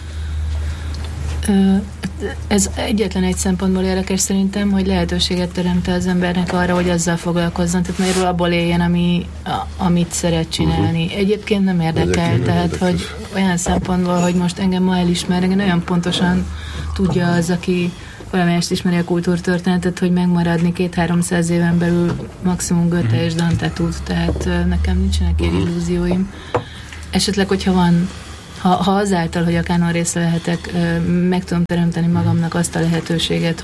Ez egyetlen egy szempontból érdekes szerintem, hogy lehetőséget teremte az embernek arra, hogy azzal foglalkozzon, tehát magyarul abból éljen, amit szeret csinálni. Egyébként nem érdekel, tehát hogy olyan szempontból, hogy most engem ma elismer, engem olyan pontosan tudja az, aki valamelyest ismeri a kultúrtörténetet, hogy megmaradni 200-300 éven belül maximum Goethe és Dante tud, tehát nekem nincsenek ilyen illúzióim. Esetleg, hogyha van, ha azáltal, hogy a kánon része lehetek, meg tudom teremteni magamnak azt a lehetőséget,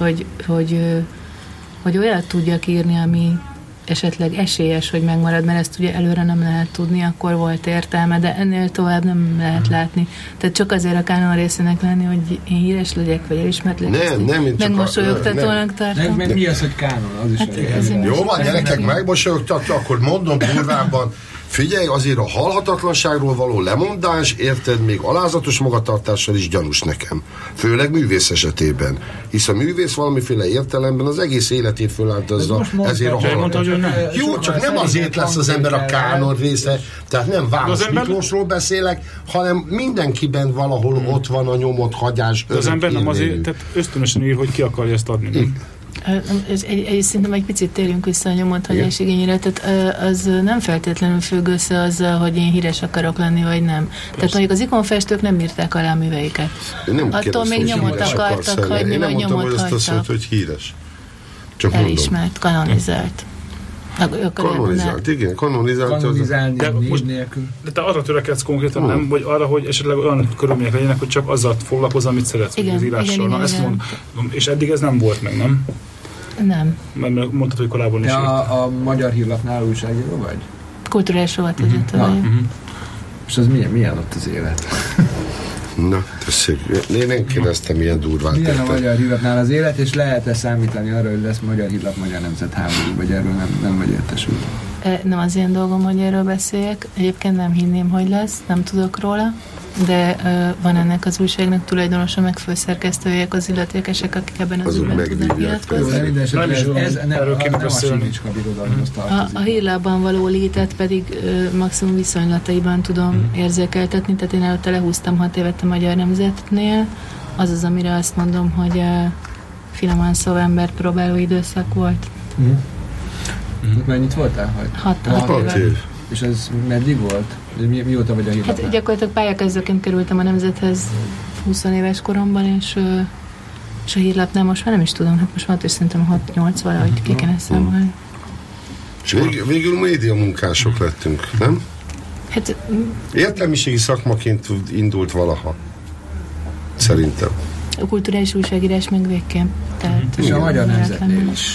hogy olyat tudjak írni, ami esetleg esélyes, hogy megmarad, mert ezt ugye előre nem lehet tudni, akkor volt értelme, de ennél tovább nem lehet látni. Tehát csak azért a kánon részének lenni, hogy én híres legyek, vagy elismert legyek. Nem, megmosolyogtatónak tartom. Meg mi az, hogy kánon? Az is hát jó van, gyerekek, megmosolyogtatja, akkor mondom durvábban, figyelj, azért a halhatatlanságról való lemondás, érted, még alázatos magatartással is gyanús nekem. Főleg művész esetében. Hisz a művész valamiféle értelemben az egész életét föláldozza, ezért a halhatatlanság. Jó, csak nem azért lesz az ember a kánon része, tehát nem Vámos Miklósról beszélek, hanem mindenkiben valahol ott van a nyomott hagyás. De az ember nem azért, tehát ösztönösen ír, hogy ki akarja ezt adni. Szerintem egy picit térjünk vissza a nyomott hagyás igényére, tehát az nem feltétlenül függ össze azzal, hogy én híres akarok lenni, vagy nem. Tehát mondjuk az ikonfestők nem írták alá a műveiket. Attól még nyomot akartak hagyni, vagy nyomot hagytak. Én nem mondtam, hogy azt mondta, hogy híres. Csak elismert, kanonizált. Kanonizált, igen, kanonizálni név nélkül. De te arra törekedsz konkrétan, nem? Vagy arra, hogy esetleg olyan körülmények legyenek, hogy csak azzal foglalkozz, amit szeretsz, igen, az írással. Igen, ezt mondom. És eddig ez nem volt meg, nem? Nem. Mert mondtad, hogy korábban is a Magyar Hírlapnál újságíró vagy? Kulturális rovatvezető vagy. És az milyen ott az élet? Na, tessék, én nem kérdeztem ilyen durvát. Milyen a Magyar Hírlapnál az élet, és lehet-e számítani arra, hogy lesz Magyar Hírlap, Magyar Nemzetháború, vagy erről nem vagy értesült? Nem az én dolgom, hogy erről beszéljek. Egyébként nem hinném, hogy lesz, nem tudok róla, de van ennek az újságnak tulajdonosa, meg főszerkesztőjék, az illetékesek, akik ebben az ügyben tudnak nyilatkozni. A Hírlapban való létet pedig maximum viszonylataiban tudom érzékeltetni, tehát én előtte lehúztam 6 évet a Magyar Nemzetnél, az az, amire azt mondom, hogy finoman szóval embert próbáló időszak volt. Mennyit voltál? 6 év. És ez meddig volt? Mióta vagy a Hírlapnál? Hát gyakorlatilag pályakezdőként kerültem a Nemzethez 20 éves koromban, és a Hírlapnál most már nem is tudom, hát most már is szerintem 6-8 valahogy ki kéne számolni. És végül média munkások lettünk, nem? Hát... Értelmiségi szakmaként indult valaha. Szerintem. A kulturális újságírás meg végképp. És a Magyar Nemzetnél is.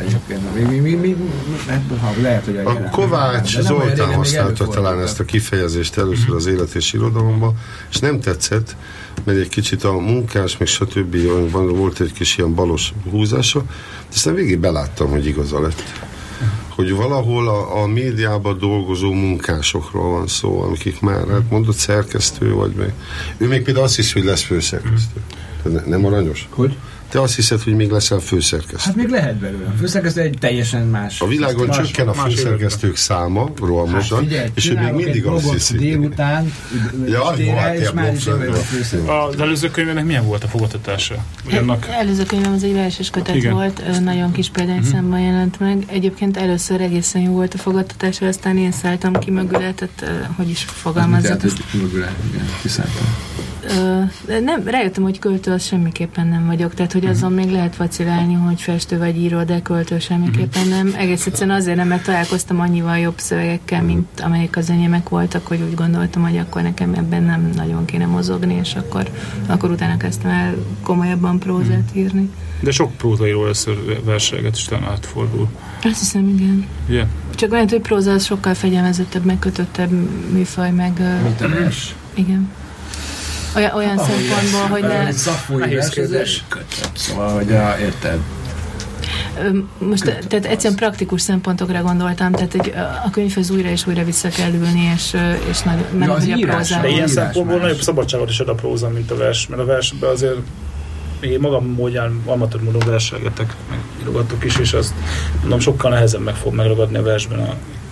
Lehet, hogy a Kovács Zoltán használta talán ezt a kifejezést először az Élet és Irodalomban, és nem tetszett, mert egy kicsit a munkás, meg stb. Volt egy kis ilyen balos húzása, de aztán végig beláttam, hogy igaza lett. Hogy valahol a médiában dolgozó munkásokról van szó, akik már, hát mondott szerkesztő vagy meg. Ő még például azt hiszi, hogy lesz főszerkesztő. Nem aranyos? Hogy? Te azt hiszed, hogy még leszel főszerkesztő. Hát még lehet belőle. A főszerkesztő egy teljesen más. A világon csökken a főszerkesztők száma, rohamosan, és ő még mindig azt hiszi. Délután, és már is én vagyok a főszerkesztő. Az előző könyvének milyen volt a fogadtatása? Előző könyvem az egy verses kötet volt, nagyon kis példányszámban jelent meg. Egyébként először egészen jó volt a fogadtatása, aztán én szálltam ki mögüle, tehát hogy is fogalmazzak. Mögüle, igen, kiszálltam. Nem, rájöttem, hogy költő az semmiképpen nem vagyok, tehát hogy azon még lehet vacilálni, hogy festő vagy író, de költő semmiképpen nem. Egész egyszerűen azért nem, mert találkoztam annyival jobb szövegekkel, mint amelyek az enyémek voltak, hogy úgy gondoltam, hogy akkor nekem ebben nem nagyon kéne mozogni, és akkor utána kezdtem el komolyabban prózát írni. De sok prózaíró először verselget, és talán átfordul. Azt hiszem, igen. Yeah. Csak olyan, hogy próza az sokkal fegyelmezettebb, megkötöttebb műfaj, meg... Mint a vers? Igen. Olyan szempontból, hogy ne... Szakmai versenyzés kötött, szóval, hogy érted. Most tehát egyszerűen praktikus szempontokra gondoltam, tehát hogy a könyvhöz újra és újra vissza kell ülni, és meg hogy a prózában. De ilyen szempontból nagyobb szabadságot is ad a próza, mint a vers, mert a versben azért én magam módján amatőr módon verselgetek, meg írogatok is, és azt mondom, sokkal nehezebb meg fog megragadni a versben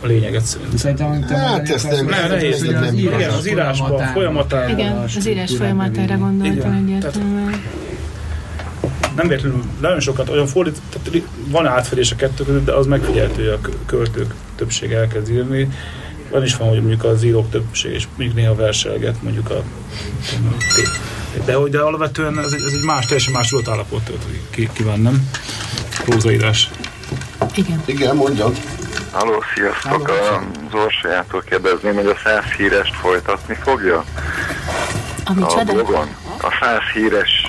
a lényeget szerintem. Szerintem hát ezt nem nehéz, igen, az írásban, folyamatára. Igen, az írás folyamatára gondoltam egyértelműen. Nem véletlenül nagyon sokat olyan fordít, tehát van átfedés a kettő között, de az megfigyelhető, hogy a költők többsége elkezd írni. Van is van, hogy mondjuk az írók többség, és mondjuk néha verselget, mondjuk de alapvetően ez egy más, teljesen más tudatállapot kíván, nem? Prózaírás. Igen, mondjad. Halló, sziasztok! Az Orsolyától kérdezném, hogy a 100 hírest folytatni fogja? A blogon. A 100 híres